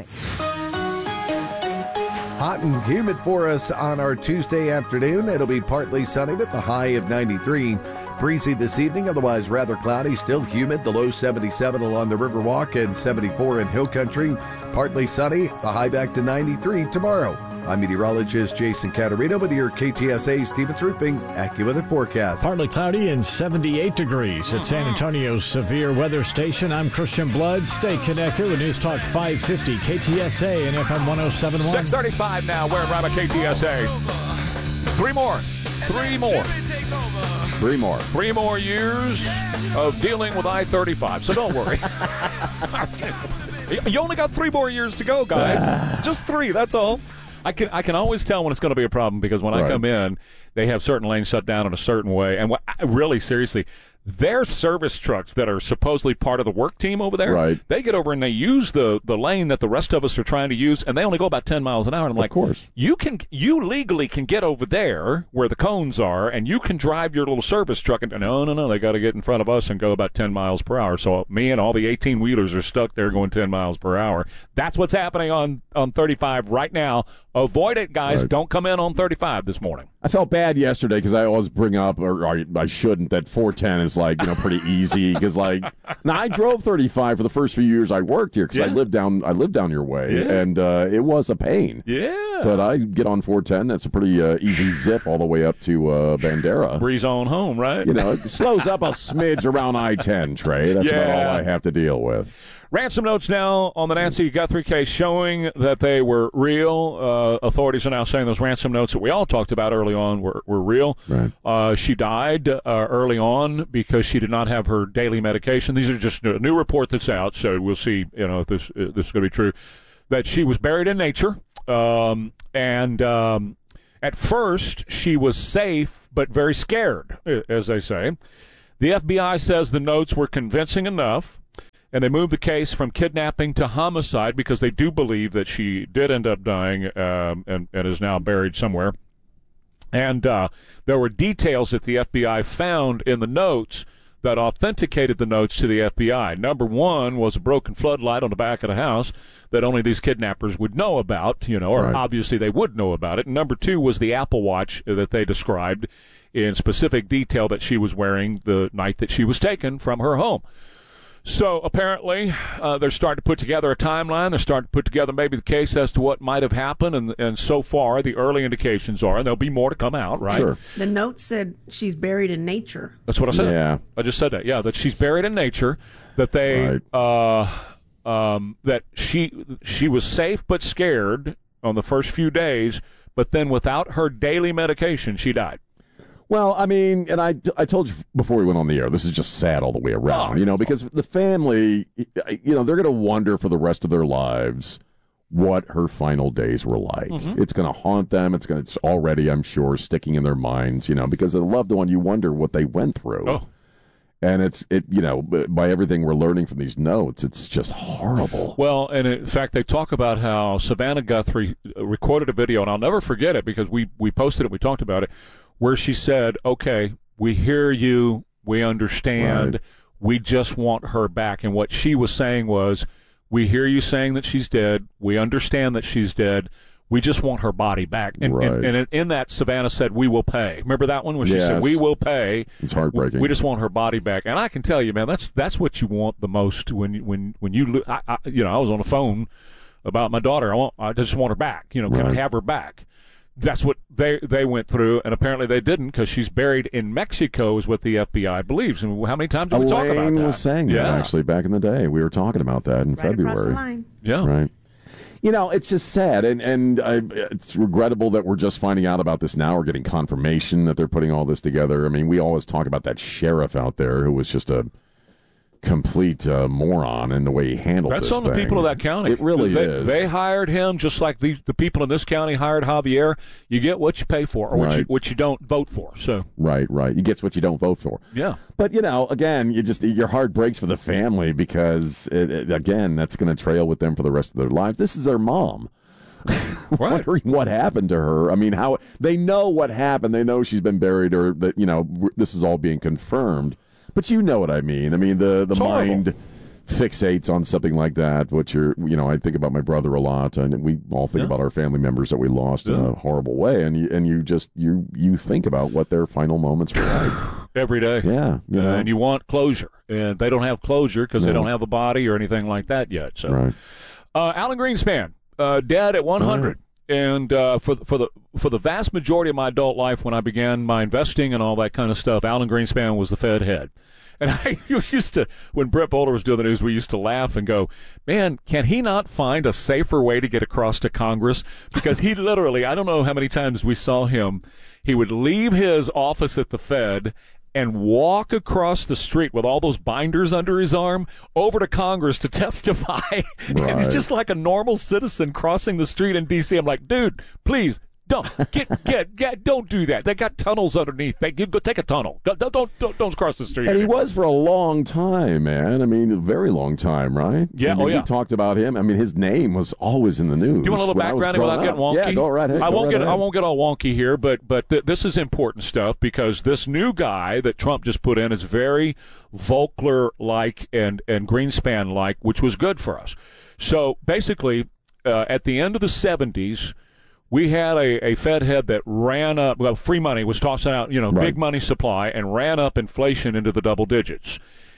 Speaker 19: Hot and humid for us on our Tuesday afternoon. It'll be partly sunny with the high of ninety-three. Breezy this evening, otherwise rather cloudy, still humid. The low seventy-seven along the Riverwalk and seventy-four in Hill Country. Partly sunny, the high back to ninety-three tomorrow. I'm meteorologist Jason Caterino with your K T S A Stevens Roofing AccuWeather forecast.
Speaker 18: Partly cloudy and seventy-eight degrees at San Antonio's Severe Weather Station. I'm Christian Blood. Stay connected with News Talk five fifty, K T S A and F M one oh seven point one.
Speaker 3: six thirty-five now. We're around K T S A. Three more. Three more.
Speaker 4: Three more.
Speaker 3: Three more years of dealing with I thirty-five, so don't worry. You only got three more years to go, guys. Just three, that's all. I can I can always tell when it's going to be a problem because when right. I come in, they have certain lanes shut down in a certain way. And what, really, seriously, their service trucks that are supposedly part of the work team over there,
Speaker 4: right.
Speaker 3: they get over and they use the, the lane that the rest of us are trying to use, and they only go about ten miles an hour. And I'm
Speaker 4: of
Speaker 3: like,
Speaker 4: course.
Speaker 3: you can you legally can get over there where the cones are, and you can drive your little service truck. And no, no, no, they got to get in front of us and go about ten miles per hour. So me and all the eighteen-wheelers are stuck there going ten miles per hour. That's what's happening on, on thirty-five right now. Avoid it, guys.
Speaker 4: Right.
Speaker 3: Don't come in on thirty-five this morning.
Speaker 4: I felt bad yesterday because I always bring up, or, or I shouldn't, that four ten is like, you know, pretty easy. Because like, now I drove thirty-five for the first few years I worked here because
Speaker 3: yeah.
Speaker 4: I lived down, I lived down your way,
Speaker 3: yeah.
Speaker 4: and uh, it was a pain.
Speaker 3: Yeah. Yeah.
Speaker 4: But I get on four ten. That's a pretty uh, easy zip all the way up to uh, Bandera.
Speaker 3: Breeze on home, right?
Speaker 4: You know, it slows up a smidge around I ten, Trey. That's
Speaker 3: Yeah.
Speaker 4: about all I have to deal with.
Speaker 3: Ransom notes now on the Nancy Guthrie case showing that they were real. Uh, authorities are now saying those ransom notes that we all talked about early on were, were real.
Speaker 4: Right.
Speaker 3: Uh, she died uh, early on because she did not have her daily medication. These are just a new report that's out, so we'll see, you know, if this, if this is going to be true. That she was buried in nature, um, and um, at first she was safe but very scared, as they say. The F B I says the notes were convincing enough, and they moved the case from kidnapping to homicide because they do believe that she did end up dying um, and, and is now buried somewhere. And uh, there were details that the F B I found in the notes that authenticated the notes to the F B I. Number one was a broken floodlight on the back of the house that only these kidnappers would know about, you know, or
Speaker 4: Right.
Speaker 3: obviously they would know about it. And number two was the Apple Watch that they described in specific detail that she was wearing the night that she was taken from her home. So apparently uh, they're starting to put together a timeline. They're starting to put together maybe the case as to what might have happened. And, and so far, the early indications are, and there'll be more to come out, right?
Speaker 4: Sure.
Speaker 20: The note said she's buried in nature.
Speaker 3: That's what I said.
Speaker 4: Yeah.
Speaker 3: I just said that. Yeah, that she's buried in nature. That they, uh, um, that she she was safe but scared on the first few days, but then without her daily medication, she died.
Speaker 4: Well, I mean, and I, I told you before we went on the air, this is just sad all the way around,
Speaker 3: Oh.
Speaker 4: you know, because the family, you know, they're going to wonder for the rest of their lives what her final days were like.
Speaker 3: Mhm.
Speaker 4: It's going to haunt them. It's going to, it's already, I'm sure, sticking in their minds, you know, because a loved one, you wonder what they went through.
Speaker 3: Oh.
Speaker 4: And it's, it, you know, by everything we're learning from these notes, it's just horrible.
Speaker 3: Well, and in fact, they talk about how Savannah Guthrie recorded a video, and I'll never forget it because we, we posted it, we talked about it, where she said, okay, we hear you, we understand,
Speaker 4: Right.
Speaker 3: we just want her back. And what she was saying was, we hear you saying that she's dead, we understand that she's dead, we just want her body back. And,
Speaker 4: Right.
Speaker 3: and, and in that, Savannah said, we will pay. Remember that one where she said,
Speaker 4: Yes.
Speaker 3: we will pay.
Speaker 4: It's heartbreaking.
Speaker 3: We just want her body back. And I can tell you, man, that's that's what you want the most when you- when when you lo- I, I, you know, I was on the phone about my daughter. I want I just want her back. You know, can I
Speaker 4: Right.
Speaker 3: have her back? That's what they they went through, and apparently they didn't because she's buried in Mexico, is what the F B I believes. And how many times did we talk about
Speaker 4: Elaine
Speaker 3: that?
Speaker 4: was saying
Speaker 3: yeah.
Speaker 4: that actually back in the day. We were talking about that in
Speaker 20: Right
Speaker 4: February.
Speaker 20: across the line.
Speaker 3: Yeah.
Speaker 4: Right. You know, it's just sad, and and I, it's regrettable that we're just finding out about this now. We're getting confirmation that they're putting all this together. I mean, we always talk about that sheriff out there who was just a complete uh, moron in the way he handled
Speaker 3: That's
Speaker 4: this
Speaker 3: on the
Speaker 4: thing.
Speaker 3: people of that county.
Speaker 4: It really
Speaker 3: they,
Speaker 4: is.
Speaker 3: They hired him just like the the people in this county hired Javier. You get what you pay for, or what you
Speaker 4: Right.
Speaker 3: what you don't vote for. So
Speaker 4: Right, right. You get what you don't vote for.
Speaker 3: yeah.
Speaker 4: But you know, again, you just your heart breaks for the family because it, it, again, that's going to trail with them for the rest of their lives. This is their mom. Wondering what happened to her. I mean, how they know what happened. They know she's been buried, or that you know w- this is all being confirmed. But you know what I mean. I mean, the the
Speaker 3: It's horrible.
Speaker 4: mind fixates on something like that. Which you're, you know, I think about my brother a lot, and we all think
Speaker 3: Yeah.
Speaker 4: about our family members that we lost in
Speaker 3: Yeah.
Speaker 4: a horrible way. And you and you just you you think about what their final moments were like.
Speaker 3: Every day.
Speaker 4: Yeah, you know.
Speaker 3: And you want closure. And they don't have closure because they
Speaker 4: No.
Speaker 3: don't have a body or anything like that yet. So,
Speaker 4: Right.
Speaker 3: uh, Alan Greenspan, uh, dead at one hundred. And uh, for for the for the vast majority of my adult life, when I began my investing and all that kind of stuff, Alan Greenspan was the Fed head. And I used to, when Brett Boulder was doing the news, we used to laugh and go, man, can he not find a safer way to get across to Congress? Because he literally, I don't know how many times we saw him, he would leave his office at the Fed and walk across the street with all those binders under his arm over to Congress to testify. And he's
Speaker 4: Right.
Speaker 3: just like a normal citizen crossing the street in D C. I'm like, dude, please. Don't get, get, get, don't do that. They got tunnels underneath. They, you go take a tunnel. Go, don't, don't, don't, don't cross the street.
Speaker 4: And he
Speaker 3: anymore.
Speaker 4: was for a long time, man. I mean, a very long time, right?
Speaker 3: Yeah,
Speaker 4: I mean,
Speaker 3: oh, yeah.
Speaker 4: We talked about him. I mean, his name was always in the news.
Speaker 3: Do you want a little
Speaker 4: when I was
Speaker 3: background without
Speaker 4: growing
Speaker 3: getting
Speaker 4: up.
Speaker 3: wonky?
Speaker 4: Yeah, go right ahead.
Speaker 3: I
Speaker 4: go
Speaker 3: won't
Speaker 4: right
Speaker 3: get I
Speaker 4: ahead.
Speaker 3: won't get all wonky here, but but th- this is important stuff because this new guy that Trump just put in is very Volcker like and and Greenspan like, which was good for us. So basically, uh, at the end of the seventies. We had a, a Fed head that ran up, well, free money was tossing out, you know,
Speaker 4: Right.
Speaker 3: big money supply and ran up inflation into the double digits.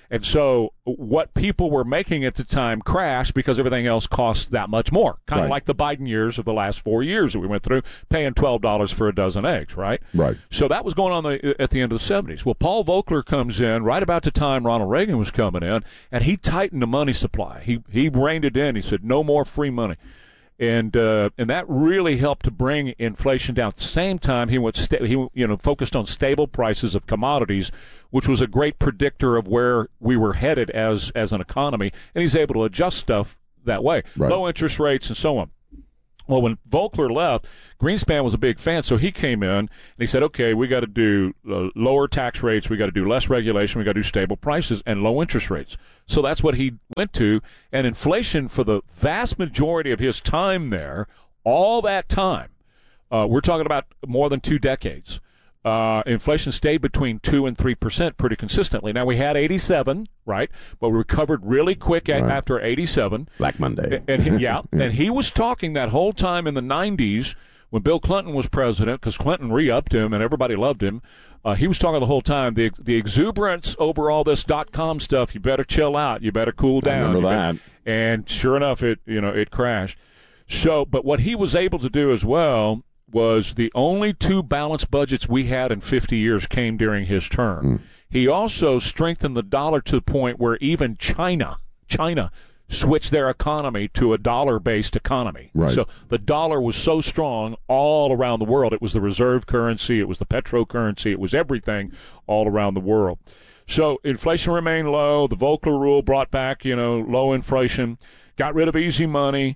Speaker 3: And so what people were making at the time crashed because everything else cost that much more. Kind of
Speaker 4: Right.
Speaker 3: like the Biden years of the last four years that we went through, paying twelve dollars for a dozen eggs, right?
Speaker 4: Right.
Speaker 3: So that was going on the, at the end of the seventies. Well, Paul Volcker comes in right about the time Ronald Reagan was coming in, and he tightened the money supply. He he reined it in. He said, no more free money. And uh, and that really helped to bring inflation down. At the same time, he went sta- he you know focused on stable prices of commodities, which was a great predictor of where we were headed as as an economy. And he's able to adjust stuff that way,
Speaker 4: Right.
Speaker 3: low interest rates and so on. Well, when Volcker left, Greenspan was a big fan, so he came in and he said, okay, we got to do uh, lower tax rates, we got to do less regulation, we got to do stable prices and low interest rates. So that's what he went to, and inflation for the vast majority of his time there, all that time, uh, we're talking about more than two decades, uh, inflation stayed between two and three percent pretty consistently. Now, we had eighty-seven, right, but we recovered really quick a-
Speaker 4: Right.
Speaker 3: after eighty-seven.
Speaker 4: Black Monday.
Speaker 3: And he, yeah, and he was talking that whole time in the nineties when Bill Clinton was president, because Clinton re-upped him and everybody loved him. Uh, he was talking the whole time, the the exuberance over all this dot-com stuff, you better chill out, you better cool
Speaker 4: I
Speaker 3: down.
Speaker 4: remember
Speaker 3: You
Speaker 4: that.
Speaker 3: better- and sure enough, it you know it crashed. So, but what he was able to do as well was the only two balanced budgets we had in fifty years came during his term.
Speaker 4: Mm.
Speaker 3: He also strengthened the dollar to the point where even China, China switched their economy to a dollar-based economy.
Speaker 4: Right.
Speaker 3: So the dollar was so strong all around the world. It was the reserve currency. It was the petro currency. It was everything all around the world. So inflation remained low. The Volcker rule brought back, you know, low inflation, got rid of easy money.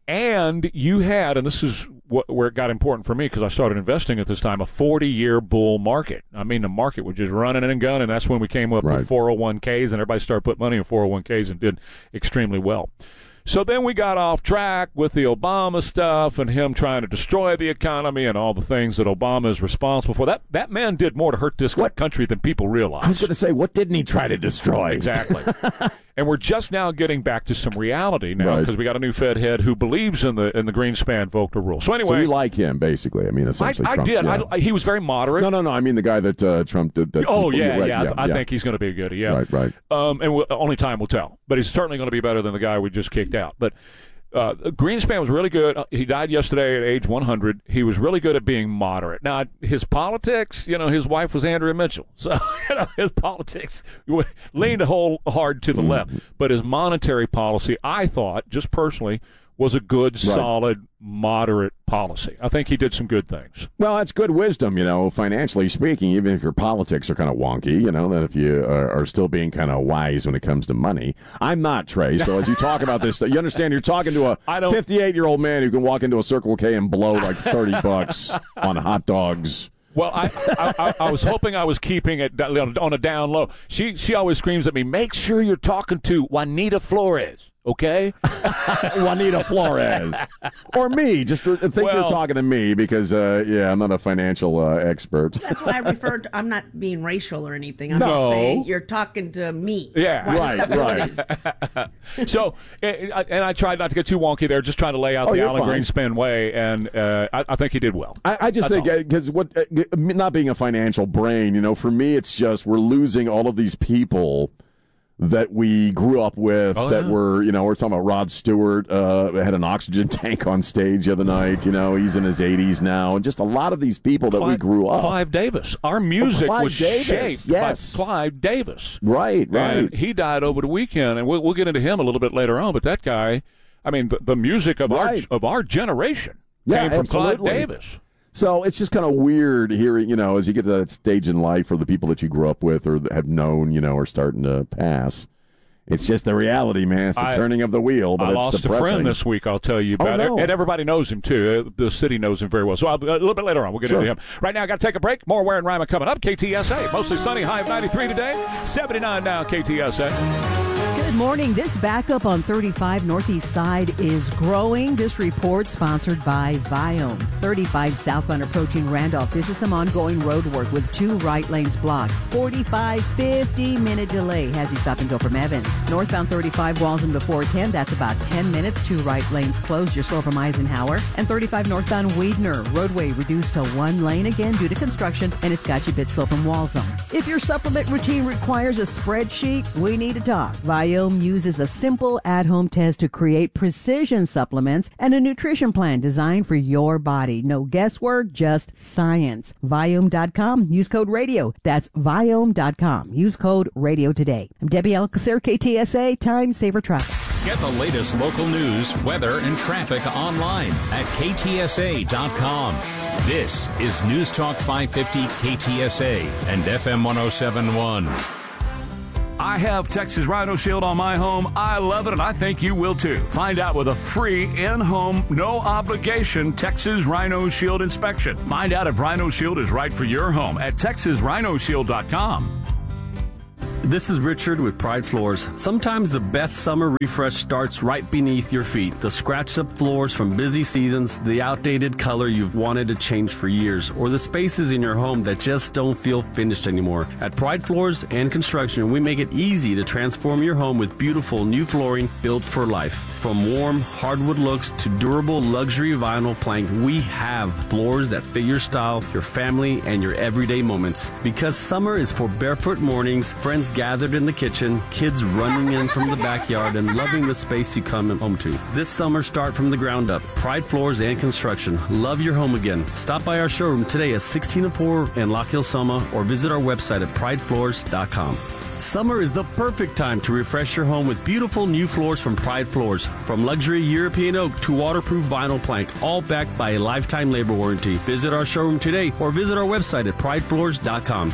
Speaker 3: And you had, and this is what, where it got important for me because I started investing at this time, a forty-year bull market. I mean, the market was just running and gunning. That's when we came up
Speaker 4: Right.
Speaker 3: with four oh one k's, and everybody started putting money in four oh one k's and did extremely well. So then we got off track with the Obama stuff and him trying to destroy the economy and all the things that Obama is responsible for. That that man did more to hurt this country than people realize.
Speaker 4: I was going to say, what didn't he try to destroy?
Speaker 3: Exactly. And we're just now getting back to some reality now
Speaker 4: Right.
Speaker 3: because we got a new Fed head who believes in the in the Greenspan Volcker rule. So anyway,
Speaker 4: So you like him, basically. I mean,
Speaker 3: I,
Speaker 4: essentially.
Speaker 3: I
Speaker 4: Trump,
Speaker 3: did.
Speaker 4: yeah.
Speaker 3: I, he was very moderate.
Speaker 4: No, no, no. I mean the guy that uh, Trump did. That
Speaker 3: Oh yeah,
Speaker 4: right,
Speaker 3: yeah. I, th- I think he's going to be a goodie. Yeah,
Speaker 4: Right, right.
Speaker 3: Um, and we'll, only time will tell. But he's certainly going to be better than the guy we just kicked out. But uh, Greenspan was really good. Uh, He died yesterday at age one hundred. He was really good at being moderate. Now his politics, you know, his wife was Andrea Mitchell, so you know, his politics leaned a whole hard to the
Speaker 4: Mm-hmm.
Speaker 3: left. But his monetary policy, I thought, just personally, was a good, solid, moderate policy. I think he did some good things.
Speaker 4: Well, that's good wisdom, you know, financially speaking, even if your politics are kind of wonky, you know, that if you are, are still being kind of wise when it comes to money. I'm not, Trey. So as you talk about this, you understand you're talking to a
Speaker 3: I don't-
Speaker 4: fifty-eight-year-old man who can walk into a Circle K and blow like thirty bucks on hot dogs.
Speaker 3: Well, I, I, I, I was hoping I was keeping it on a down low. She she always screams at me, make sure you're talking to Juanita Flores, okay?
Speaker 4: Juanita Flores. Or me. Just to think
Speaker 20: Well-
Speaker 4: you're talking to me because, uh, yeah, I'm not a financial uh, expert.
Speaker 20: That's why I referred to, I'm not being racial or anything. I'm
Speaker 4: No.
Speaker 20: just saying you're talking to me.
Speaker 3: Yeah,
Speaker 20: Juanita
Speaker 3: right,
Speaker 20: Flores.
Speaker 3: So, and I- and I tried not to get too wonky there, just trying to lay out
Speaker 4: Oh,
Speaker 3: the
Speaker 4: you're
Speaker 3: Alan
Speaker 4: fine.
Speaker 3: Greenspan way, and uh, I, I think he did well.
Speaker 4: I, I just
Speaker 3: That's
Speaker 4: think
Speaker 3: all.
Speaker 4: because what uh, not being a financial brain, you know, for me, it's just we're losing all of these people that we grew up with.
Speaker 3: Oh,
Speaker 4: that
Speaker 3: yeah.
Speaker 4: were, you know, we're talking about Rod Stewart uh, had an oxygen tank on stage the other night. You know, he's in his eighties now, and just a lot of these people that we
Speaker 3: Clive-
Speaker 4: grew up.
Speaker 3: Clive Davis. Our music
Speaker 4: Clive
Speaker 3: was
Speaker 4: Davis,
Speaker 3: shaped
Speaker 4: yes.
Speaker 3: by Clive Davis.
Speaker 4: Right, right.
Speaker 3: And he died over the weekend, and we'll, we'll get into him a little bit later on. But that guy, I mean, the, the music of
Speaker 4: Right.
Speaker 3: our of our generation
Speaker 4: Yeah,
Speaker 3: came from
Speaker 4: absolutely.
Speaker 3: Clive Davis.
Speaker 4: So it's just kind of weird hearing, you know, as you get to that stage in life, or the people that you grew up with or have known, you know, are starting to pass. It's just the reality, man. It's the
Speaker 3: I-
Speaker 4: turning of the wheel, but
Speaker 3: I
Speaker 4: it's
Speaker 3: lost
Speaker 4: depressing.
Speaker 3: a friend this week, I'll tell you about
Speaker 4: Oh,
Speaker 3: it.
Speaker 4: no.
Speaker 3: And everybody knows him, too. Uh, The city knows him very well. So I'll, a little bit later on, we'll get
Speaker 4: Sure.
Speaker 3: into him. Right now, i got to take a break. More Ware and Ryman coming up. K T S A. Mostly sunny, high of ninety-three today. seventy-nine now, K T S A.
Speaker 10: Good Good morning. This backup on thirty-five Northeast Side is growing. This report sponsored by Viome. thirty-five southbound approaching Randolph. This is some ongoing road work with two right lanes blocked. forty-five, fifty minute delay has you stop and go from Evans. Northbound thirty-five Walden before ten. That's about ten minutes. Two right lanes closed. You're slow from Eisenhower. And thirty-five northbound Weidner. Roadway reduced to one lane again due to construction, and it's got you a bit slow from Walzone. If your supplement routine requires a spreadsheet, we need to talk. Viome uses a simple at-home test to create precision supplements and a nutrition plan designed for your body. No guesswork, just science. Viome dot com. Use code RADIO. That's Viome dot com. Use code RADIO today. I'm Debbie Alcacer, K T S A, Time Saver Traffic.
Speaker 2: Get the latest local news, weather, and traffic online at K T S A dot com. This is News Talk five fifty K T S A and F M one oh seven point one.
Speaker 14: I have Texas Rhino Shield on my home. I love it, and I think you will too. Find out with a free in-home, no-obligation Texas Rhino Shield inspection. Find out if Rhino Shield is right for your home at Texas Rhino Shield dot com.
Speaker 21: This is Richard with Pride Floors. Sometimes the best summer refresh starts right beneath your feet. The scratched up floors from busy seasons, the outdated color you've wanted to change for years, or the spaces in your home that just don't feel finished anymore. At Pride Floors and Construction, we make it easy to transform your home with beautiful new flooring built for life. From warm hardwood looks to durable luxury vinyl plank, we have floors that fit your style, your family, and your everyday moments. Because summer is for barefoot mornings, friends gathered in the kitchen, kids running in from the backyard, and loving the space you come home to. This summer, start from the ground up. Pride Floors and Construction. Love your home again. Stop by our showroom today at sixteen oh four in Lock Hill, Soma, or visit our website at pride floors dot com. Summer is the perfect time to refresh your home with beautiful new floors from Pride Floors. From luxury European oak to waterproof vinyl plank, all backed by a lifetime labor warranty. Visit our showroom today or visit our website at pride floors dot com.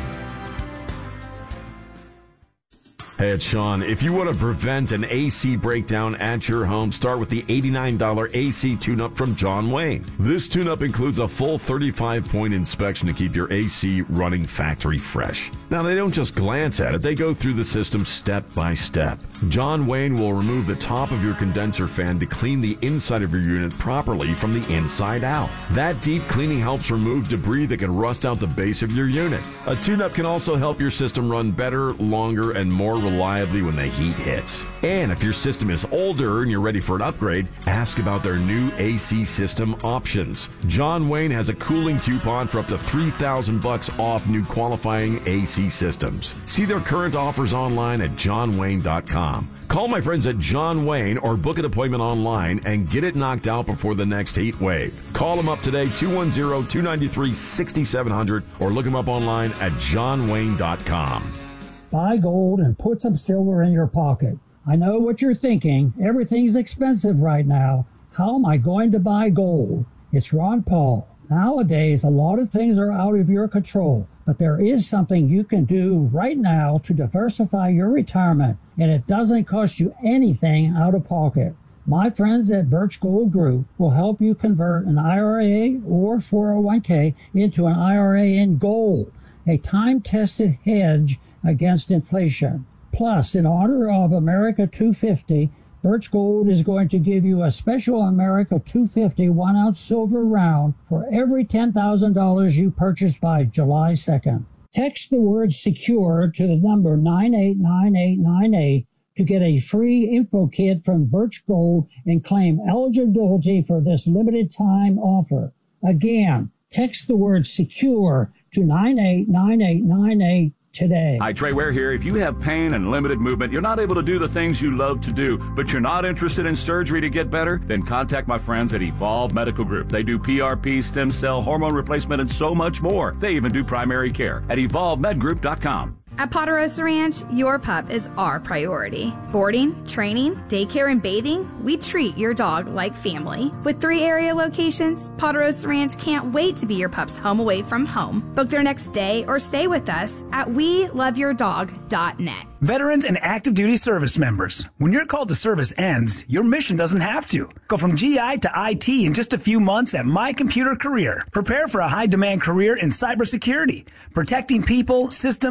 Speaker 4: Hey, it's Sean. If you want to prevent an A C breakdown at your home, start with the eighty-nine dollars A C tune-up from John Wayne. This tune-up includes a full thirty-five point inspection to keep your A C running factory fresh. Now, they don't just glance at it. They go through the system step by step. John Wayne will remove the top of your condenser fan to clean the inside of your unit properly from the inside out. That deep cleaning helps remove debris that can rust out the base of your unit. A tune-up can also help your system run better, longer, and more reliably when the heat hits. And if your system is older and you're ready for an upgrade, ask about their new A C system options. John Wayne has a cooling coupon for up to three thousand bucks off new qualifying A C systems. See their current offers online at john wayne dot com. Call my friends at John Wayne or book an appointment online and get it knocked out before the next heat wave. Call them up today, two one zero, two nine three, six seven zero zero, or look them up online at john wayne dot com.
Speaker 15: Buy gold and put some silver in your pocket. I know what you're thinking. Everything's expensive right now. How am I going to buy gold? It's Ron Paul. Nowadays, a lot of things are out of your control, but there is something you can do right now to diversify your retirement, and it doesn't cost you anything out of pocket. My friends at Birch Gold Group will help you convert an I R A or four oh one k into an I R A in gold, a time-tested hedge against inflation. Plus, in honor of America two fifty, Birch Gold is going to give you a special America two fifty one-ounce silver round for every ten thousand dollars you purchase by July second. Text the word SECURE to the number nine eight nine eight nine eight to get a free info kit from Birch Gold and claim eligibility for this limited time offer. Again, text the word SECURE to nine eight nine eight nine eight today.
Speaker 14: Hi, Trey Ware here. If you have pain and limited movement, you're not able to do the things you love to do, but you're not interested in surgery to get better, then contact my friends at Evolve Medical Group. They do P R P, stem cell, hormone replacement, and so much more. They even do primary care at evolve med group dot com.
Speaker 22: At Ponderosa Ranch, your pup is our priority. Boarding, training, daycare, and bathing, we treat your dog like family. With three area locations, Ponderosa Ranch can't wait to be your pup's home away from home. Book their next day or stay with us at we love your dog dot net.
Speaker 23: Veterans and active duty service members, when your call to service ends, your mission doesn't have to. Go from G I to I T in just a few months at My Computer Career. Prepare for a high-demand career in cybersecurity, protecting people, systems, and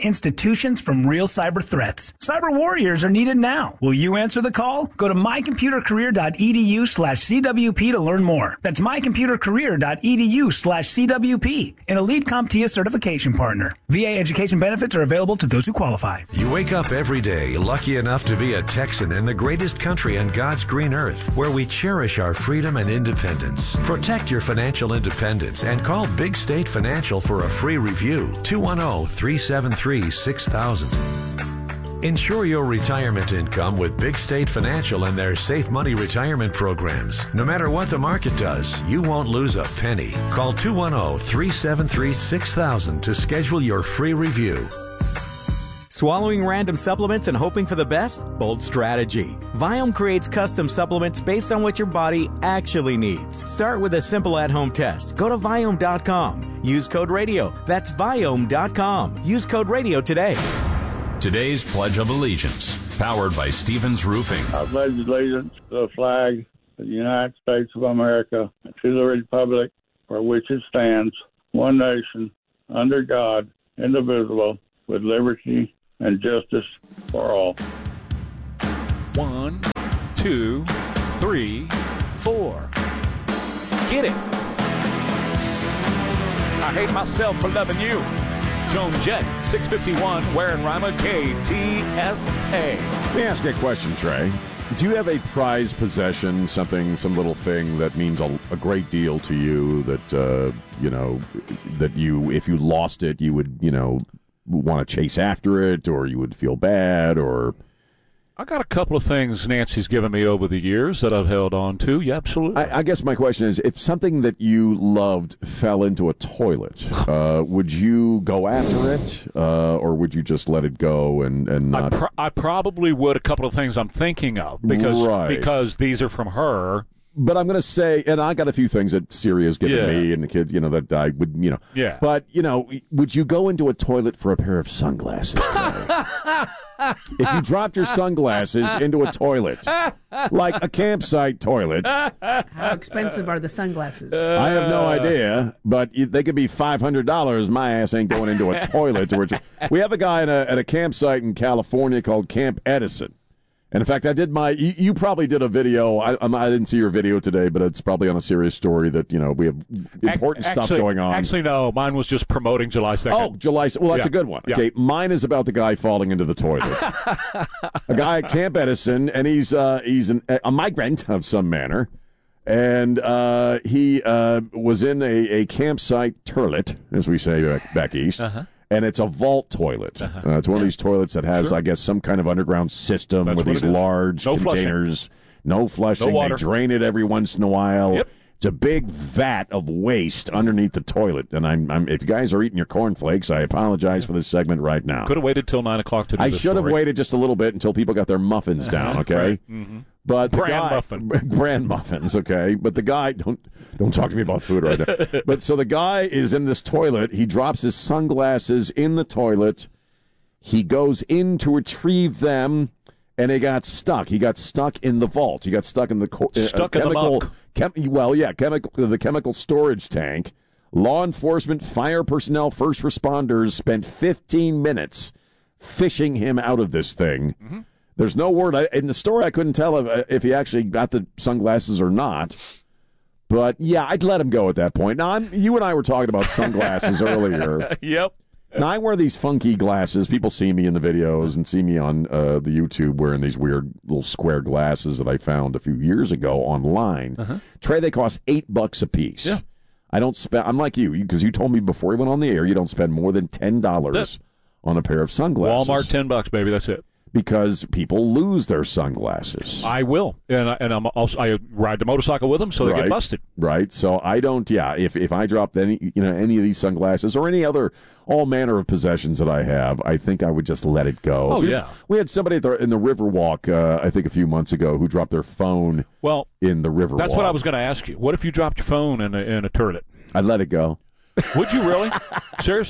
Speaker 23: institutions from real cyber threats. Cyber warriors are needed now. Will you answer the call? Go to mycomputercareer.edu slash CWP to learn more. That's mycomputercareer.edu slash CWP, an elite CompTIA certification partner. V A education benefits are available to those who qualify.
Speaker 1: You wake up every day lucky enough to be a Texan in the greatest country on God's green earth, where we cherish our freedom and independence. Protect your financial independence and call Big State Financial for a free review. two one zero, three seven three, six thousand. Ensure your retirement income with Big State Financial and their Safe Money retirement programs. No matter what the market does, you won't lose a penny. Call two one zero, three seven three, six thousand to schedule your free review.
Speaker 5: Swallowing random supplements and hoping for the best? Bold strategy. Viome creates custom supplements based on what your body actually needs. Start with a simple at-home test. Go to Viome dot com. Use code radio. That's Viome dot com. Use code radio today.
Speaker 2: Today's Pledge of Allegiance, powered by Stevens Roofing.
Speaker 8: I pledge allegiance to the flag of the United States of America and to the republic for which it stands, one nation, under God, indivisible, with liberty and justice for all.
Speaker 3: One, two, three, four. Get it. I hate myself for loving you. Joan Jett, six fifty-one, Ware and Rima, K T S A.
Speaker 4: Let me ask you a question, Trey. Do you have a prized possession, something, some little thing that means a, a great deal to you that, uh, you know, that you, if you lost it, you would, you know, want to chase after it, or you would feel bad, or...
Speaker 3: I got a couple of things Nancy's given me over the years that I've held on to. Yeah, absolutely.
Speaker 4: I, I guess my question is, if something that you loved fell into a toilet, uh, would you go after it, uh, or would you just let it go and, and not...
Speaker 3: I, pro- I probably would. A couple of things I'm thinking of, because
Speaker 4: Right.
Speaker 3: because these are from her.
Speaker 4: But I'm going to say, and I got a few things that Siri has given
Speaker 3: Yeah.
Speaker 4: me and the kids, you know, that I would, you know.
Speaker 3: Yeah.
Speaker 4: But, you know, would you go into a toilet for a pair of sunglasses? If you dropped your sunglasses into a toilet, like a campsite toilet,
Speaker 20: How expensive are the sunglasses?
Speaker 4: I have no idea, but y- they could be five hundred dollars. My ass ain't going into a toilet. To which we have a guy in a, at a campsite in California called Camp Edison. And in fact, I did my. You, you probably did a video. I, I'm- I didn't see your video today, but it's probably on a serious story that you know we have important
Speaker 3: Ac-
Speaker 4: stuff
Speaker 3: actually-
Speaker 4: going on.
Speaker 3: Actually, no. Mine was just promoting July second.
Speaker 4: Oh, July. Well, that's
Speaker 3: Yeah.
Speaker 4: a good one.
Speaker 3: Yeah.
Speaker 4: Okay, mine is about the guy falling into the toilet. A guy at Camp Edison, and he's uh, he's an, a migrant of some manner, and uh, he uh, was in a, a campsite toilet, as we say back, back east.
Speaker 3: Uh-huh.
Speaker 4: And it's a vault toilet. Uh-huh. Uh, it's one of these toilets that has,
Speaker 3: Sure.
Speaker 4: I guess, some kind of underground system
Speaker 3: That's
Speaker 4: with
Speaker 3: what
Speaker 4: these
Speaker 3: it is.
Speaker 4: large
Speaker 3: No flushing.
Speaker 4: containers. No flushing.
Speaker 3: No water.
Speaker 4: They drain it every once in a while.
Speaker 3: Yep.
Speaker 4: It's a big vat of waste underneath the toilet. And I'm, I'm if you guys are eating your cornflakes, I apologize for this segment right now.
Speaker 3: Could have waited till nine o'clock to do
Speaker 4: I
Speaker 3: this
Speaker 4: should have
Speaker 3: story.
Speaker 4: waited just a little bit until people got their muffins down, okay?
Speaker 3: Right. Mhm.
Speaker 4: But the
Speaker 3: Bran
Speaker 4: guy,
Speaker 3: muffin.
Speaker 4: Bran muffins, okay? But the guy, don't don't talk to me about food right now. But so the guy is in this toilet. He drops his sunglasses in the toilet. He goes in to retrieve them, and they got stuck. He got stuck in the vault. He got stuck in the co-
Speaker 3: Stuck
Speaker 4: uh,
Speaker 3: in the
Speaker 4: chemical.
Speaker 3: muck.
Speaker 4: Chem- well, yeah, chemical. The chemical storage tank. Law enforcement, fire personnel, first responders spent fifteen minutes fishing him out of this thing.
Speaker 3: Mm-hmm.
Speaker 4: There's no word. I, in the story, I couldn't tell if, if he actually got the sunglasses or not. But, yeah, I'd let him go at that point. Now, I'm, you and I were talking about sunglasses earlier.
Speaker 3: Yep.
Speaker 4: Now, I wear these funky glasses. People see me in the videos and see me on uh, the YouTube wearing these weird little square glasses that I found a few years ago online.
Speaker 3: Uh-huh.
Speaker 4: Trey, they cost eight bucks a piece.
Speaker 3: Yeah.
Speaker 4: I don't spend. I'm like you, because you told me before we went on the air, you don't spend more than ten dollars
Speaker 3: That's-
Speaker 4: on a pair of sunglasses.
Speaker 3: Walmart, ten bucks, baby. That's it.
Speaker 4: Because people lose their sunglasses.
Speaker 3: I will, and I, and I'm also I ride the motorcycle with them, so they
Speaker 4: Right.
Speaker 3: get busted.
Speaker 4: Right. So I don't. Yeah. If if I dropped any you know any of these sunglasses or any other all manner of possessions that I have, I think I would just let it go.
Speaker 3: Oh,
Speaker 4: Dude,
Speaker 3: yeah.
Speaker 4: We had somebody at the, in the Riverwalk, uh, I think a few months ago, who dropped their phone.
Speaker 3: Well,
Speaker 4: in the Riverwalk.
Speaker 3: That's what I was going to ask you. What if you dropped your phone in a, in a toilet?
Speaker 4: I'd let it go.
Speaker 3: Would you really? Seriously?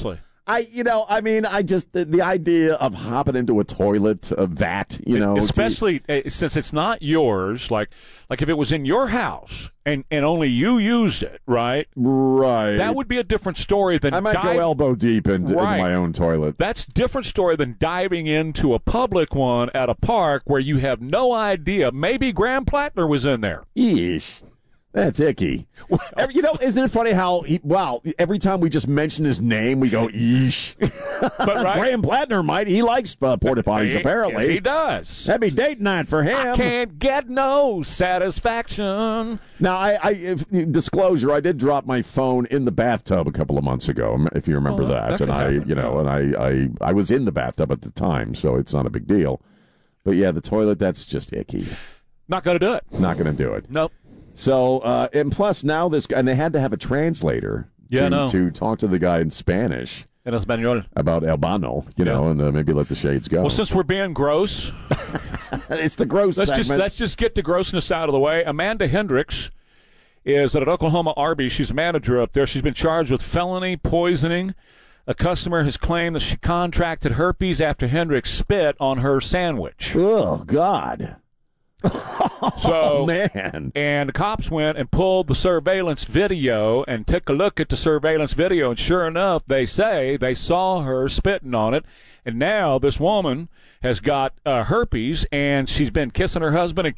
Speaker 4: I, you know, I mean, I just the, the idea of hopping into a toilet, a vat, you know,
Speaker 3: especially to, uh, since it's not yours. Like, like if it was in your house and, and only you used it, right?
Speaker 4: Right.
Speaker 3: That would be a different story than
Speaker 4: I might
Speaker 3: dive-
Speaker 4: go elbow deep in,
Speaker 3: right.
Speaker 4: in my own toilet.
Speaker 3: That's a different story than diving into a public one at a park where you have no idea. Maybe Graham Plattner was in there.
Speaker 4: Yeesh. That's icky. Every, you know, isn't it funny how, he, wow, every time we just mention his name, we go, eesh.
Speaker 3: But right?
Speaker 4: Graham Plattner might. He likes uh, porta potties,
Speaker 3: He-
Speaker 4: apparently.
Speaker 3: yes, he does.
Speaker 4: That'd be date night for him.
Speaker 3: I can't get no satisfaction.
Speaker 4: Now, I, I if, disclosure, I did drop my phone in the bathtub a couple of months ago, if you remember
Speaker 3: Oh,
Speaker 4: that.
Speaker 3: that
Speaker 4: and
Speaker 3: could
Speaker 4: I,
Speaker 3: happen.
Speaker 4: you know, and I, I, I was in the bathtub at the time, so it's not a big deal. But yeah, the toilet, that's just icky.
Speaker 3: Not going to do it.
Speaker 4: Not going to do it.
Speaker 3: Nope.
Speaker 4: So, uh, and plus now this, and they had to have a translator
Speaker 3: Yeah,
Speaker 4: to,
Speaker 3: no.
Speaker 4: to talk to the guy in Spanish
Speaker 3: En español.
Speaker 4: about Albano, you know, and uh, maybe let the shades go.
Speaker 3: Well, since we're being gross,
Speaker 4: it's the gross
Speaker 3: let's
Speaker 4: segment.
Speaker 3: just let's just get the grossness out of the way. Amanda Hendricks is at Oklahoma Arby's. She's a manager up there. She's been charged with felony poisoning. A customer has claimed that she contracted herpes after Hendricks spit on her sandwich.
Speaker 4: Oh, God.
Speaker 3: So,
Speaker 4: oh, man.
Speaker 3: And the cops went and pulled the surveillance video and took a look at the surveillance video, and sure enough, they say they saw her spitting on it. And now this woman has got uh, herpes, and she's been kissing her husband and